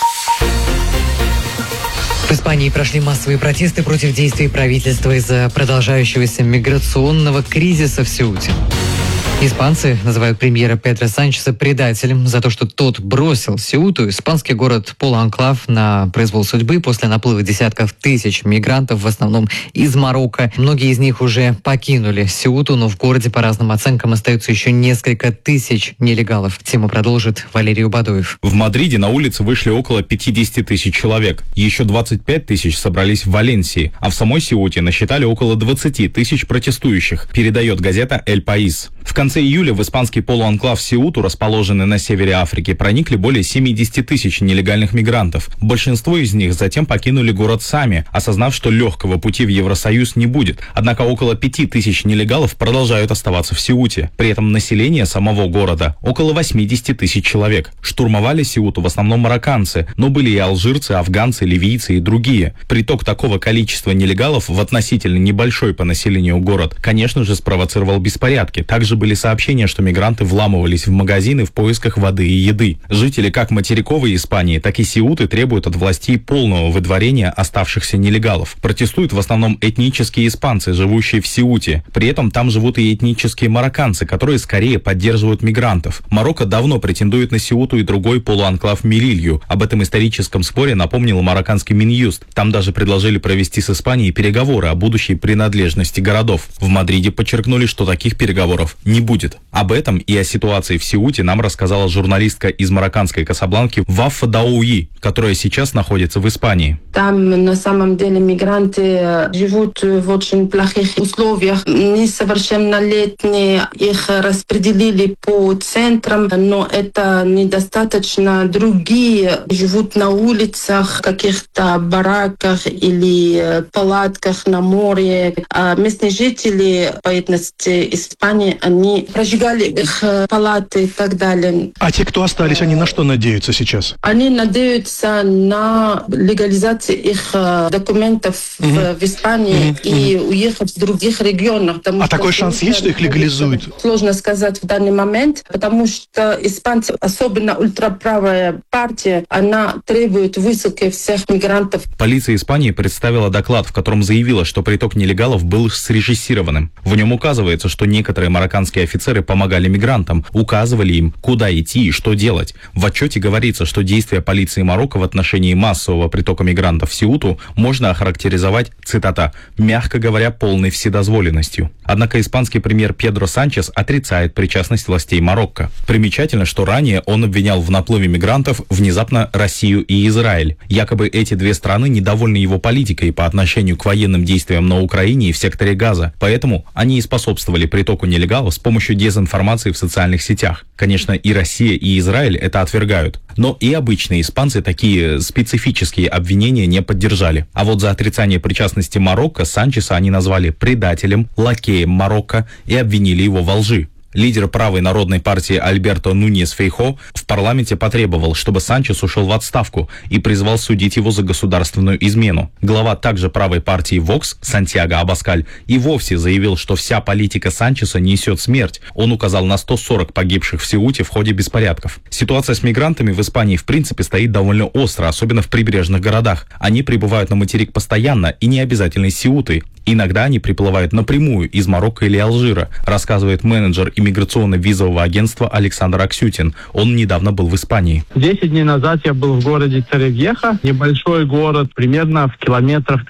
В Испании прошли массовые протесты против действий правительства из-за продолжающегося миграционного кризиса в Сеуте. Испанцы называют премьера Педро Санчеса предателем за то, что тот бросил Сеуту, испанский город полуанклав, на произвол судьбы после наплыва десятков тысяч мигрантов, в основном из Марокко. Многие из них уже покинули Сеуту, но в городе, по разным оценкам, остается еще несколько тысяч нелегалов. Тему продолжит Валерий Убадоев. В Мадриде на улицы вышли около 50 тысяч человек. Еще 25 тысяч собрались в Валенсии, а в самой Сеуте насчитали около 20 тысяч протестующих, передает газета «Эль Паис». В конце июля в испанский полуанклав Сеуту, расположенный на севере Африки, проникли более 70 тысяч нелегальных мигрантов. Большинство из них затем покинули город сами, осознав, что легкого пути в Евросоюз не будет. Однако около 5 тысяч нелегалов продолжают оставаться в Сеуте. При этом население самого города около 80 тысяч человек. Штурмовали Сеуту в основном марокканцы, но были и алжирцы, афганцы, ливийцы и другие. Приток такого количества нелегалов в относительно небольшой по населению город, конечно же, спровоцировал беспорядки. Также были сообщения, что мигранты вламывались в магазины в поисках воды и еды. Жители как материковой Испании, так и Сеуты требуют от властей полного выдворения оставшихся нелегалов. Протестуют в основном этнические испанцы, живущие в Сеуте. При этом там живут и этнические марокканцы, которые скорее поддерживают мигрантов. Марокко давно претендует на Сеуту и другой полуанклав Мелилью. Об этом историческом споре напомнил марокканский Минюст. Там даже предложили провести с Испанией переговоры о будущей принадлежности городов. В Мадриде подчеркнули, что таких переговоров не будет. Об этом и о ситуации в Сеуте нам рассказала журналистка из марокканской Касабланки Вафа Дауи, которая сейчас находится в Испании. Там на самом деле мигранты живут в очень плохих условиях. Несовершеннолетние их распределили по центрам, но это недостаточно. Другие живут на улицах, в каких-то бараках или палатках на море. А местные жители по этности Испании, они прожигали их палаты и так далее. А те, кто остались, они на что надеются сейчас? Они надеются на легализацию их документов в Испании и уехать в других регионах. А такой шанс есть, что их легализуют? Сложно сказать в данный момент, потому что испанцы, особенно ультраправая партия, она требует высылки всех мигрантов. Полиция Испании представила доклад, в котором заявила, что приток нелегалов был срежиссированным. В нем указывается, что некоторые марокканские офицеры помогали мигрантам, указывали им, куда идти и что делать. В отчете говорится, что действия полиции Марокко в отношении массового притока мигрантов в Сеуту можно охарактеризовать, цитата, «мягко говоря, полной вседозволенностью». Однако испанский премьер Педро Санчес отрицает причастность властей Марокко. Примечательно, что ранее он обвинял в наплыве мигрантов внезапно Россию и Израиль. Якобы эти две страны недовольны его политикой по отношению к военным действиям на Украине и в секторе Газа, поэтому они и способствовали притоку нелегалов с помощью дезинформации в социальных сетях. Конечно, и Россия, и Израиль это отвергают. Но и обычные испанцы такие специфические обвинения не поддержали. А вот за отрицание причастности Марокко Санчеса они назвали предателем, лакеем Марокко и обвинили его во лжи. Лидер правой народной партии Альберто Нуньес Фейхо в парламенте потребовал, чтобы Санчес ушел в отставку и призвал судить его за государственную измену. Глава также правой партии Вокс Сантьяго Абаскаль и вовсе заявил, что вся политика Санчеса несет смерть. Он указал на 140 погибших в Сеуте в ходе беспорядков. Ситуация с мигрантами в Испании в принципе стоит довольно остро, особенно в прибрежных городах. Они прибывают на материк постоянно и не обязательно из Сеуты. Иногда они приплывают напрямую из Марокко или Алжира, рассказывает менеджер иммиграционно-визового агентства Александр Аксютин. Он недавно был в Испании. 10 дней назад я был в городе Торревьеха, небольшой город, примерно в километрах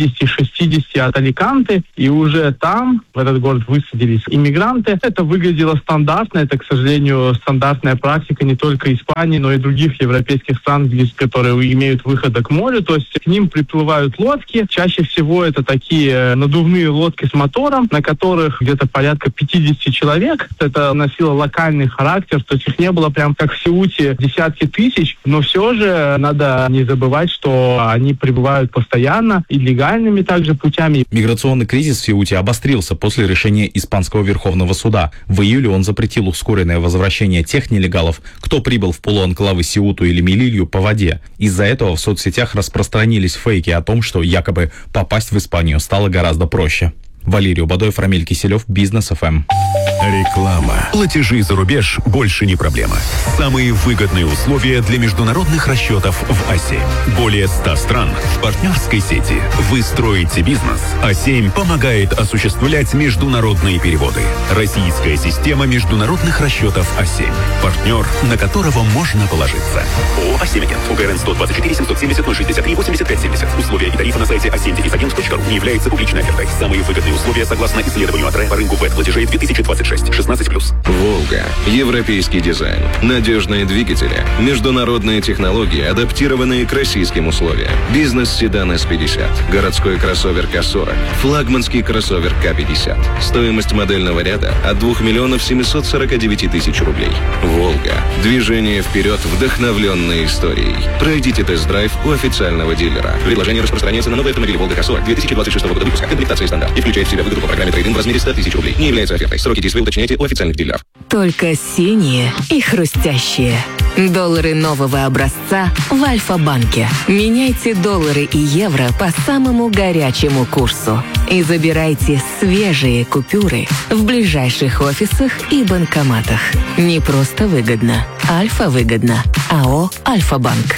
50-60 от Аликанте, и уже там, в этот город, высадились иммигранты. Это выглядело стандартно, это, к сожалению, стандартная практика не только Испании, но и других европейских стран, которые имеют выходы к морю, то есть к ним приплывают лодки, чаще всего это такие надувные лодки с мотором, на которых где-то порядка 50 человек. Это носило локальный характер, то есть их не было прям как в Сеуте десятки тысяч, но все же надо не забывать, что они прибывают постоянно и легальными также путями. Миграционный кризис в Сеуте обострился после решения Испанского Верховного суда. В июле он запретил ускоренное возвращение тех нелегалов, кто прибыл в полуанклавы Сеуту или Мелилью по воде. Из-за этого в соцсетях распространились фейки о том, что якобы попасть в Испанию стало гораздо проще. Валерий Убадоев, Рамиль Киселев, Бизнес ФМ. Реклама. Платежи за рубеж больше не проблема. Самые выгодные условия для международных расчетов в А7. Более 100 стран в партнерской сети. Вы строите бизнес. А7 помогает осуществлять международные переводы. Российская система международных расчетов А7. Партнер, на которого можно положиться. ООО «А7 Агент». УГРН 124 770 063 85 70. Условия и тарифы на сайте a7-agent.ru не являются публичной офертой. Самые выгодные условия согласно исследованию АТРЭ по рынку ВЭД-платежей 2026. 16+. «Волга». Европейский дизайн. Надежные двигатели. Международные технологии, адаптированные к российским условиям. Бизнес-седан С-50. Городской кроссовер К-40. Флагманский кроссовер К-50. Стоимость модельного ряда от 2 миллионов 749 тысяч рублей. «Волга». Движение вперед, вдохновленное историей. Пройдите тест-драйв у официального дилера. Предложение распространяется на новые автомобили «Волга» К-40 2026 года выпуска. Комплектация стандарт. И включает в себя выгоду по программе трейд-ин в размере 100 тысяч рублей. Не является офертой. Сроки действия уточняйте у официальных дилеров. Только синие и хрустящие. Доллары нового образца в Альфа-банке. Меняйте доллары и евро по самому горячему курсу. И забирайте свежие купюры в ближайших офисах и банкоматах. Не просто выгодно. Альфа-выгодно. АО «Альфа-банк».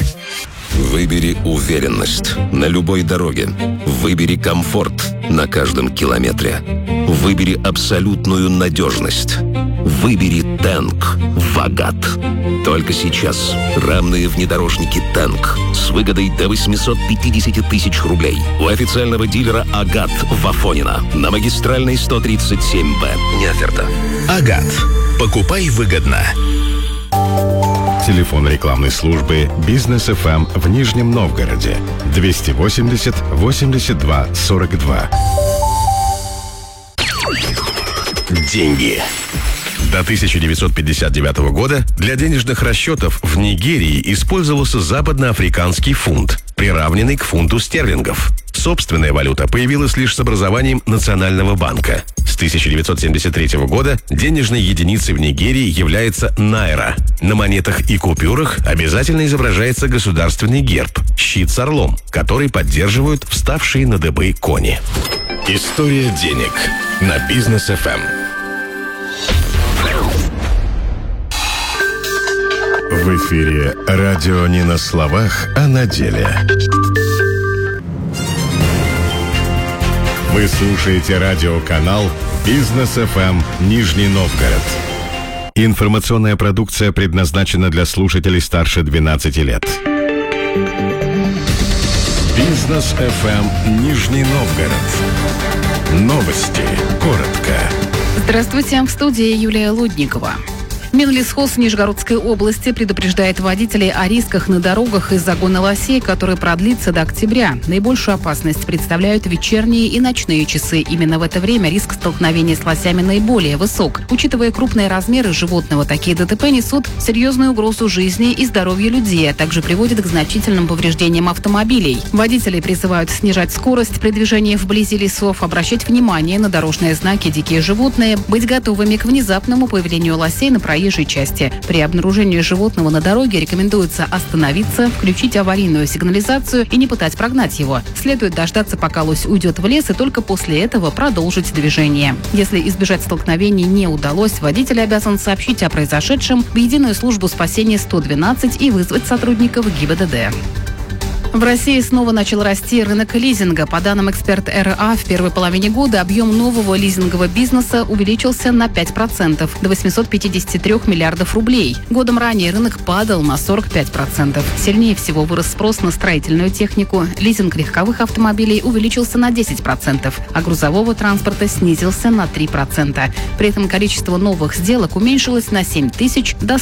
Выбери уверенность на любой дороге. Выбери комфорт на каждом километре. Выбери абсолютную надежность. Выбери Тэнк в Агат. Только сейчас рамные внедорожники Тэнк с выгодой до 850 тысяч рублей у официального дилера Агат в Афонино на магистральной 137Б. Не оферта. Агат. Покупай выгодно. Телефон рекламной службы «Бизнес ФМ» в Нижнем Новгороде 280 82 42. Деньги. До 1959 года для денежных расчетов в Нигерии использовался западноафриканский фунт, приравненный к фунту стерлингов. Собственная валюта появилась лишь с образованием Национального банка. С 1973 года денежной единицей в Нигерии является найра. На монетах и купюрах обязательно изображается государственный герб – щит с орлом, который поддерживают вставшие на дыбы кони. История денег на Бизнес ФМ. В эфире радио не на словах, а на деле. Вы слушаете радиоканал «Бизнес ФМ» Нижний Новгород. Информационная продукция предназначена для слушателей старше 12 лет. «Бизнес ФМ» Нижний Новгород. Новости. Коротко. Здравствуйте, в студии Юлия Лудникова. Минлесхоз Нижегородской области предупреждает водителей о рисках на дорогах из-за гона лосей, который продлится до октября. Наибольшую опасность представляют вечерние и ночные часы. Именно в это время риск столкновения с лосями наиболее высок. Учитывая крупные размеры животного, такие ДТП несут серьезную угрозу жизни и здоровью людей, а также приводят к значительным повреждениям автомобилей. Водители призывают снижать скорость при движении вблизи лесов, обращать внимание на дорожные знаки «Дикие животные», быть готовыми к внезапному появлению лосей на проезжей части. При обнаружении животного на дороге рекомендуется остановиться, включить аварийную сигнализацию и не пытать прогнать его. Следует дождаться, пока лось уйдет в лес, и только после этого продолжить движение. Если избежать столкновений не удалось, водитель обязан сообщить о произошедшем в единую службу спасения 112 и вызвать сотрудников ГИБДД. В России снова начал расти рынок лизинга. По данным эксперта РА, в первой половине года объем нового лизингового бизнеса увеличился на 5% до 853 миллиардов рублей. Годом ранее рынок падал на 45%. Сильнее всего вырос спрос на строительную технику. Лизинг легковых автомобилей увеличился на 10%, а грузового транспорта снизился на 3%. При этом количество новых сделок уменьшилось на 7 тысяч до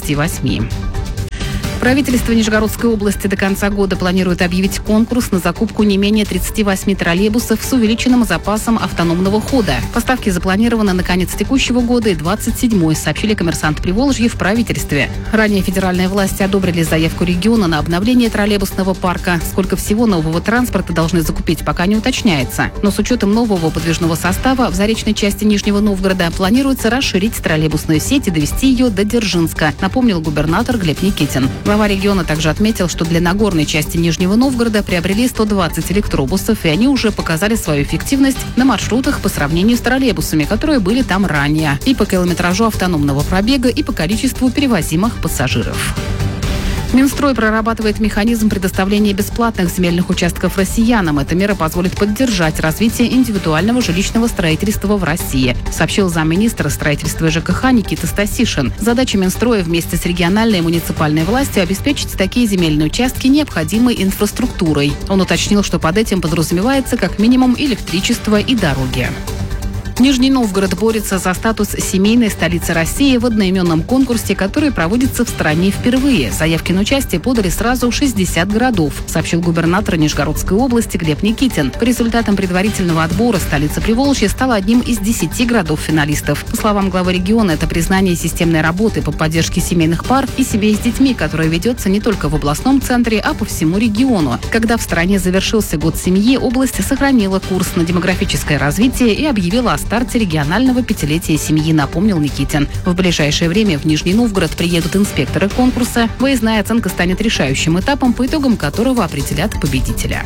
138. Правительство Нижегородской области до конца года планирует объявить конкурс на закупку не менее 38 троллейбусов с увеличенным запасом автономного хода. Поставки запланированы на конец текущего года и 27-й, сообщили «Коммерсант Приволжья» в правительстве. Ранее федеральные власти одобрили заявку региона на обновление троллейбусного парка. Сколько всего нового транспорта должны закупить, пока не уточняется. Но с учетом нового подвижного состава в заречной части Нижнего Новгорода планируется расширить троллейбусную сеть и довести ее до Дзержинска, напомнил губернатор Глеб Никитин. Глава региона также отметил, что для Нагорной части Нижнего Новгорода приобрели 120 электробусов, и они уже показали свою эффективность на маршрутах по сравнению с троллейбусами, которые были там ранее, и по километражу автономного пробега, и по количеству перевозимых пассажиров. Минстрой прорабатывает механизм предоставления бесплатных земельных участков россиянам. Эта мера позволит поддержать развитие индивидуального жилищного строительства в России, сообщил замминистра строительства и ЖКХ Никита Стасишин. Задача Минстроя вместе с региональной и муниципальной властью обеспечить такие земельные участки необходимой инфраструктурой. Он уточнил, что под этим подразумевается как минимум электричество и дороги. Нижний Новгород борется за статус семейной столицы России в одноименном конкурсе, который проводится в стране впервые. Заявки на участие подали сразу 60 городов, сообщил губернатор Нижегородской области Глеб Никитин. По результатам предварительного отбора столица Приволжья стала одним из 10 городов-финалистов. По словам главы региона, это признание системной работы по поддержке семейных пар и семей с детьми, которая ведется не только в областном центре, а по всему региону. Когда в стране завершился год семьи, область сохранила курс на демографическое развитие и объявила о старте регионального пятилетия семьи, напомнил Никитин. В ближайшее время в Нижний Новгород приедут инспекторы конкурса. Выездная оценка станет решающим этапом, по итогам которого определят победителя.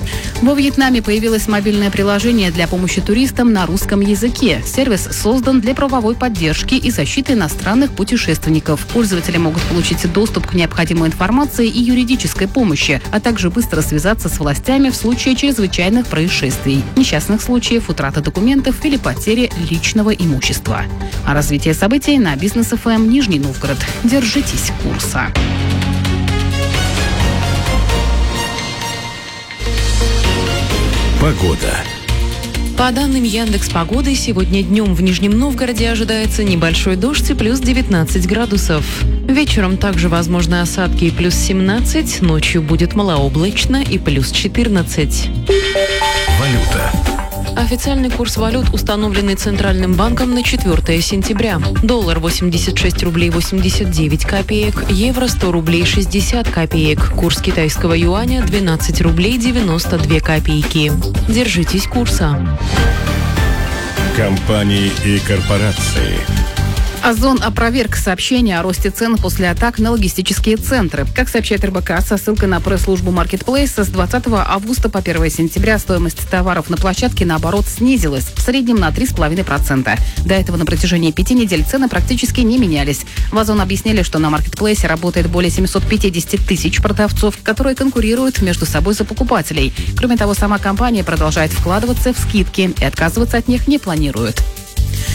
Во Вьетнаме появилось мобильное приложение для помощи туристам на русском языке. Сервис создан для правовой поддержки и защиты иностранных путешественников. Пользователи могут получить доступ к необходимой информации и юридической помощи, а также быстро связаться с властями в случае чрезвычайных происшествий, несчастных случаев, утраты документов или потери личного имущества. О развитии событий на Бизнес ФМ Нижний Новгород. Держитесь курса. Погода. По данным Яндекс.Погоды, сегодня днем в Нижнем Новгороде ожидается небольшой дождь и плюс 19 градусов. Вечером также возможны осадки и плюс 17, ночью будет малооблачно и плюс 14. Валюта. Официальный курс валют, установленный Центральным банком на 4 сентября. Доллар 86 рублей 89 копеек, евро 100 рублей 60 копеек. Курс китайского юаня 12 рублей 92 копейки. Держитесь курса. Компании и корпорации. Озон опроверг сообщение о росте цен после атак на логистические центры. Как сообщает РБК, со ссылкой на пресс-службу Marketplace, с 20 августа по 1 сентября стоимость товаров на площадке, наоборот, снизилась, в среднем на 3,5%. До этого на протяжении 5 недель цены практически не менялись. В Озон объяснили, что на Marketplace работает более 750 тысяч продавцов, которые конкурируют между собой за покупателей. Кроме того, сама компания продолжает вкладываться в скидки и отказываться от них не планирует.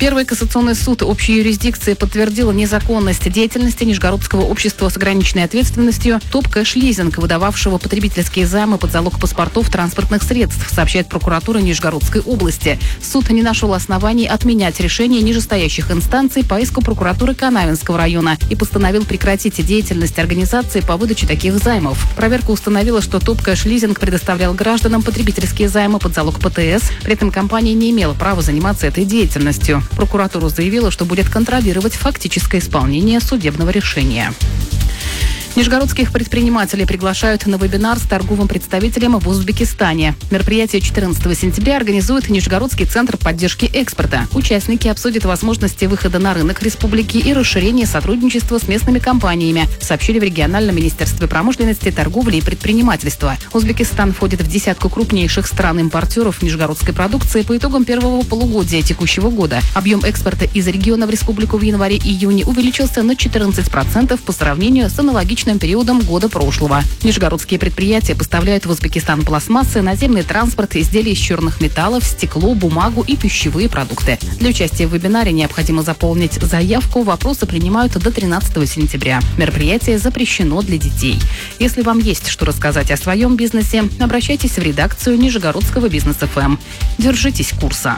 Первый кассационный суд общей юрисдикции подтвердил незаконность деятельности Нижегородского общества с ограниченной ответственностью ТОП Кэш Лизинг, выдававшего потребительские займы под залог паспортов транспортных средств, сообщает прокуратура Нижегородской области. Суд не нашел оснований отменять решение нижестоящих инстанций по иску прокуратуры Канавинского района и постановил прекратить деятельность организации по выдаче таких займов. Проверка установила, что ТОП Кэш Лизинг предоставлял гражданам потребительские займы под залог ПТС, при этом компания не имела права заниматься этой деятельностью. Прокуратура заявила, что будет контролировать фактическое исполнение судебного решения. Нижегородских предпринимателей приглашают на вебинар с торговым представителем в Узбекистане. Мероприятие 14 сентября организует Нижегородский центр поддержки экспорта. Участники обсудят возможности выхода на рынок республики и расширения сотрудничества с местными компаниями, сообщили в региональном министерстве промышленности, торговли и предпринимательства. Узбекистан входит в десятку крупнейших стран-импортеров нижегородской продукции по итогам первого полугодия текущего года. Объем экспорта из региона в республику в январе-июне увеличился на 14% по сравнению с аналогичным периодом года прошлого. Нижегородские предприятия поставляют в Узбекистан пластмассы, наземный транспорт, изделия из черных металлов, стекло, бумагу и пищевые продукты. Для участия в вебинаре необходимо заполнить заявку. Вопросы принимают до 13 сентября. Мероприятие запрещено для детей. Если вам есть что рассказать о своем бизнесе, обращайтесь в редакцию Нижегородского Бизнес ФМ. Держитесь курса.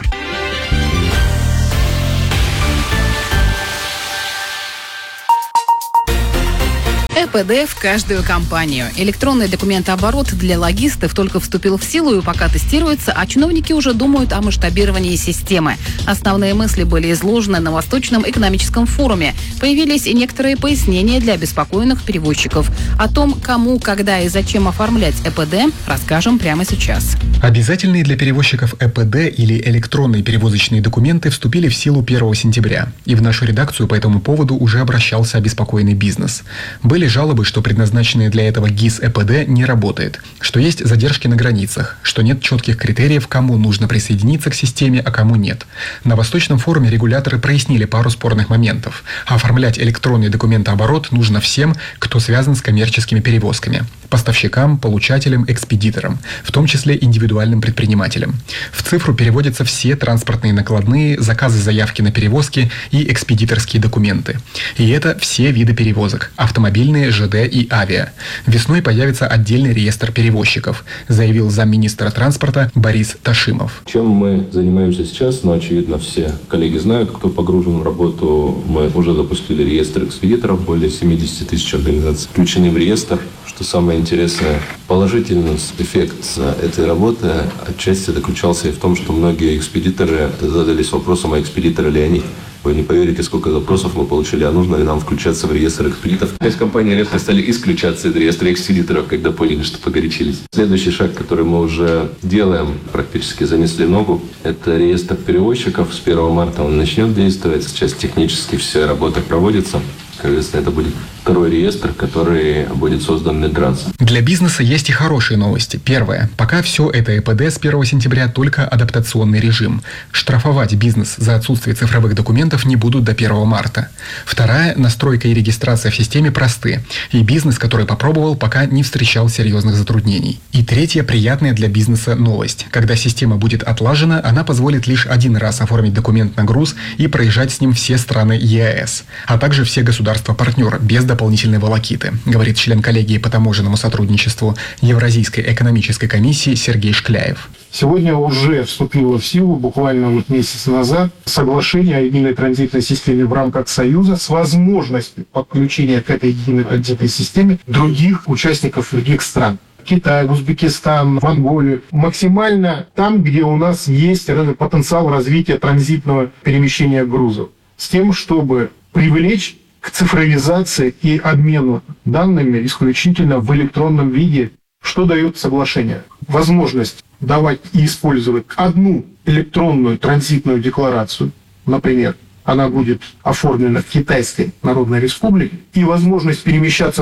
ЭПД в каждую компанию. Электронный документооборот для логистов только вступил в силу и пока тестируется, а чиновники уже думают о масштабировании системы. Основные мысли были изложены на Восточном экономическом форуме. Появились и некоторые пояснения для обеспокоенных перевозчиков. О том, кому, когда и зачем оформлять ЭПД, расскажем прямо сейчас. Обязательные для перевозчиков ЭПД или электронные перевозочные документы вступили в силу 1 сентября. И в нашу редакцию по этому поводу уже обращался обеспокоенный бизнес. Были жалобы, что предназначенные для этого ГИС ЭПД не работает, что есть задержки на границах, что нет четких критериев, кому нужно присоединиться к системе, а кому нет. На Восточном форуме регуляторы прояснили пару спорных моментов. Оформлять электронный документооборот нужно всем, кто связан с коммерческими перевозками. Поставщикам, получателям, экспедиторам, в том числе индивидуальным предпринимателям. В цифру переводятся все транспортные накладные, заказы заявки на перевозки и экспедиторские документы. И это все виды перевозок – автомобильные, ЖД и авиа. Весной появится отдельный реестр перевозчиков, заявил замминистра транспорта Борис Ташимов. Чем мы занимаемся сейчас, очевидно, все коллеги знают, кто погружен в работу. Мы уже запустили реестр экспедиторов, более 70 тысяч организаций включены в реестр. Что самое интересное, положительный эффект этой работы отчасти заключался и в том, что многие экспедиторы задались вопросом, а экспедиторы ли они. Вы не поверите, сколько запросов мы получили, а нужно ли нам включаться в реестр экспедиторов. Из компании «Электро» стали исключаться из реестра экспедиторов, когда поняли, что погорячились. Следующий шаг, который мы уже делаем, практически занесли ногу, это реестр перевозчиков. С 1 марта он начнет действовать. Сейчас технически вся работа проводится. Соответственно, это будет второй реестр, который будет создан Минтрансом. Для бизнеса есть и хорошие новости. Первое. Пока все это ЭПД с 1 сентября только адаптационный режим. Штрафовать бизнес за отсутствие цифровых документов не будут до 1 марта. Вторая. Настройка и регистрация в системе просты. И бизнес, который попробовал, пока не встречал серьезных затруднений. И третья приятная для бизнеса новость. Когда система будет отлажена, она позволит лишь один раз оформить документ на груз и проезжать с ним все страны ЕАЭС, а также все государства-партнера без дополнительной волокиты, говорит член коллегии по таможенному сотрудничеству Евразийской экономической комиссии Сергей Шкляев. Сегодня уже вступило в силу, буквально месяц назад, соглашение о единой транзитной системе в рамках Союза с возможностью подключения к этой единой транзитной системе других участников других стран. Китай, Узбекистан, Монголию. Максимально там, где у нас есть потенциал развития транзитного перемещения грузов. С тем, чтобы привлечь к цифровизации и обмену данными исключительно в электронном виде. Что дает соглашение? Возможность давать и использовать одну электронную транзитную декларацию, например, она будет оформлена в Китайской Народной Республике, и возможность перемещаться по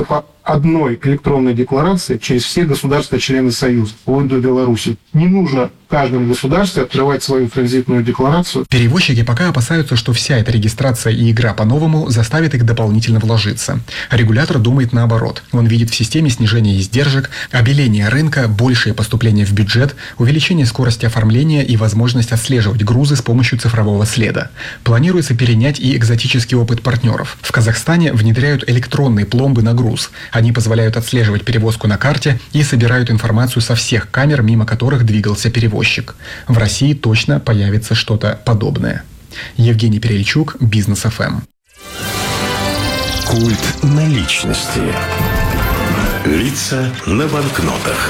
одной электронной декларации через все государства-члены Союза, вплоть до Беларуси. Не нужно в каждом государстве открывать свою транзитную декларацию. Перевозчики пока опасаются, что вся эта регистрация и игра по-новому заставит их дополнительно вложиться. Регулятор думает наоборот. Он видит в системе снижение издержек, обеление рынка, большее поступление в бюджет, увеличение скорости оформления и возможность отслеживать грузы с помощью цифрового следа. Планируется перенять и экзотический опыт партнеров. В Казахстане внедряют электронные пломбы на груз. Они позволяют отслеживать перевозку на карте и собирают информацию со всех камер, мимо которых двигался перевозчик. В России точно появится что-то подобное. Евгений Перельчук, Бизнес ФМ. Культ наличности. Лица на банкнотах.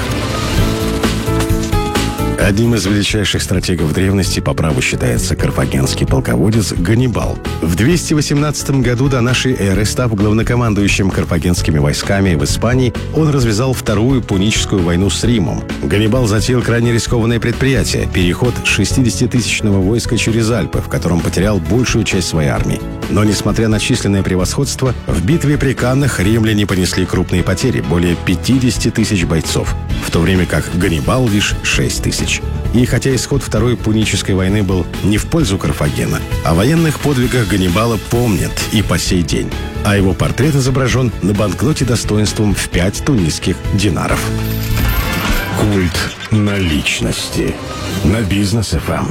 Одним из величайших стратегов древности по праву считается карфагенский полководец Ганнибал. В 218 году до нашей эры, став главнокомандующим карфагенскими войсками в Испании, он развязал Вторую Пуническую войну с Римом. Ганнибал затеял крайне рискованное предприятие – переход 60-тысячного войска через Альпы, в котором потерял большую часть своей армии. Но, несмотря на численное превосходство, в битве при Каннах римляне понесли крупные потери – более 50 тысяч бойцов, в то время как Ганнибал лишь 6 тысяч. И хотя исход Второй Пунической войны был не в пользу Карфагена, о военных подвигах Ганнибала помнят и по сей день. А его портрет изображен на банкноте достоинством в 5 тунисских динаров. Культ наличности. На Бизнес ФМ.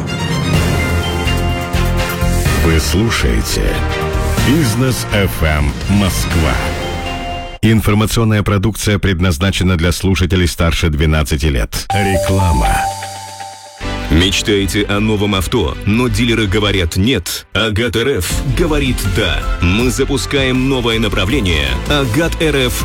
Вы слушаете Бизнес ФМ Москва. Информационная продукция предназначена для слушателей старше 12 лет. Реклама. Мечтаете о новом авто, но дилеры говорят нет? Агат РФ говорит да. Мы запускаем новое направление Агат РФ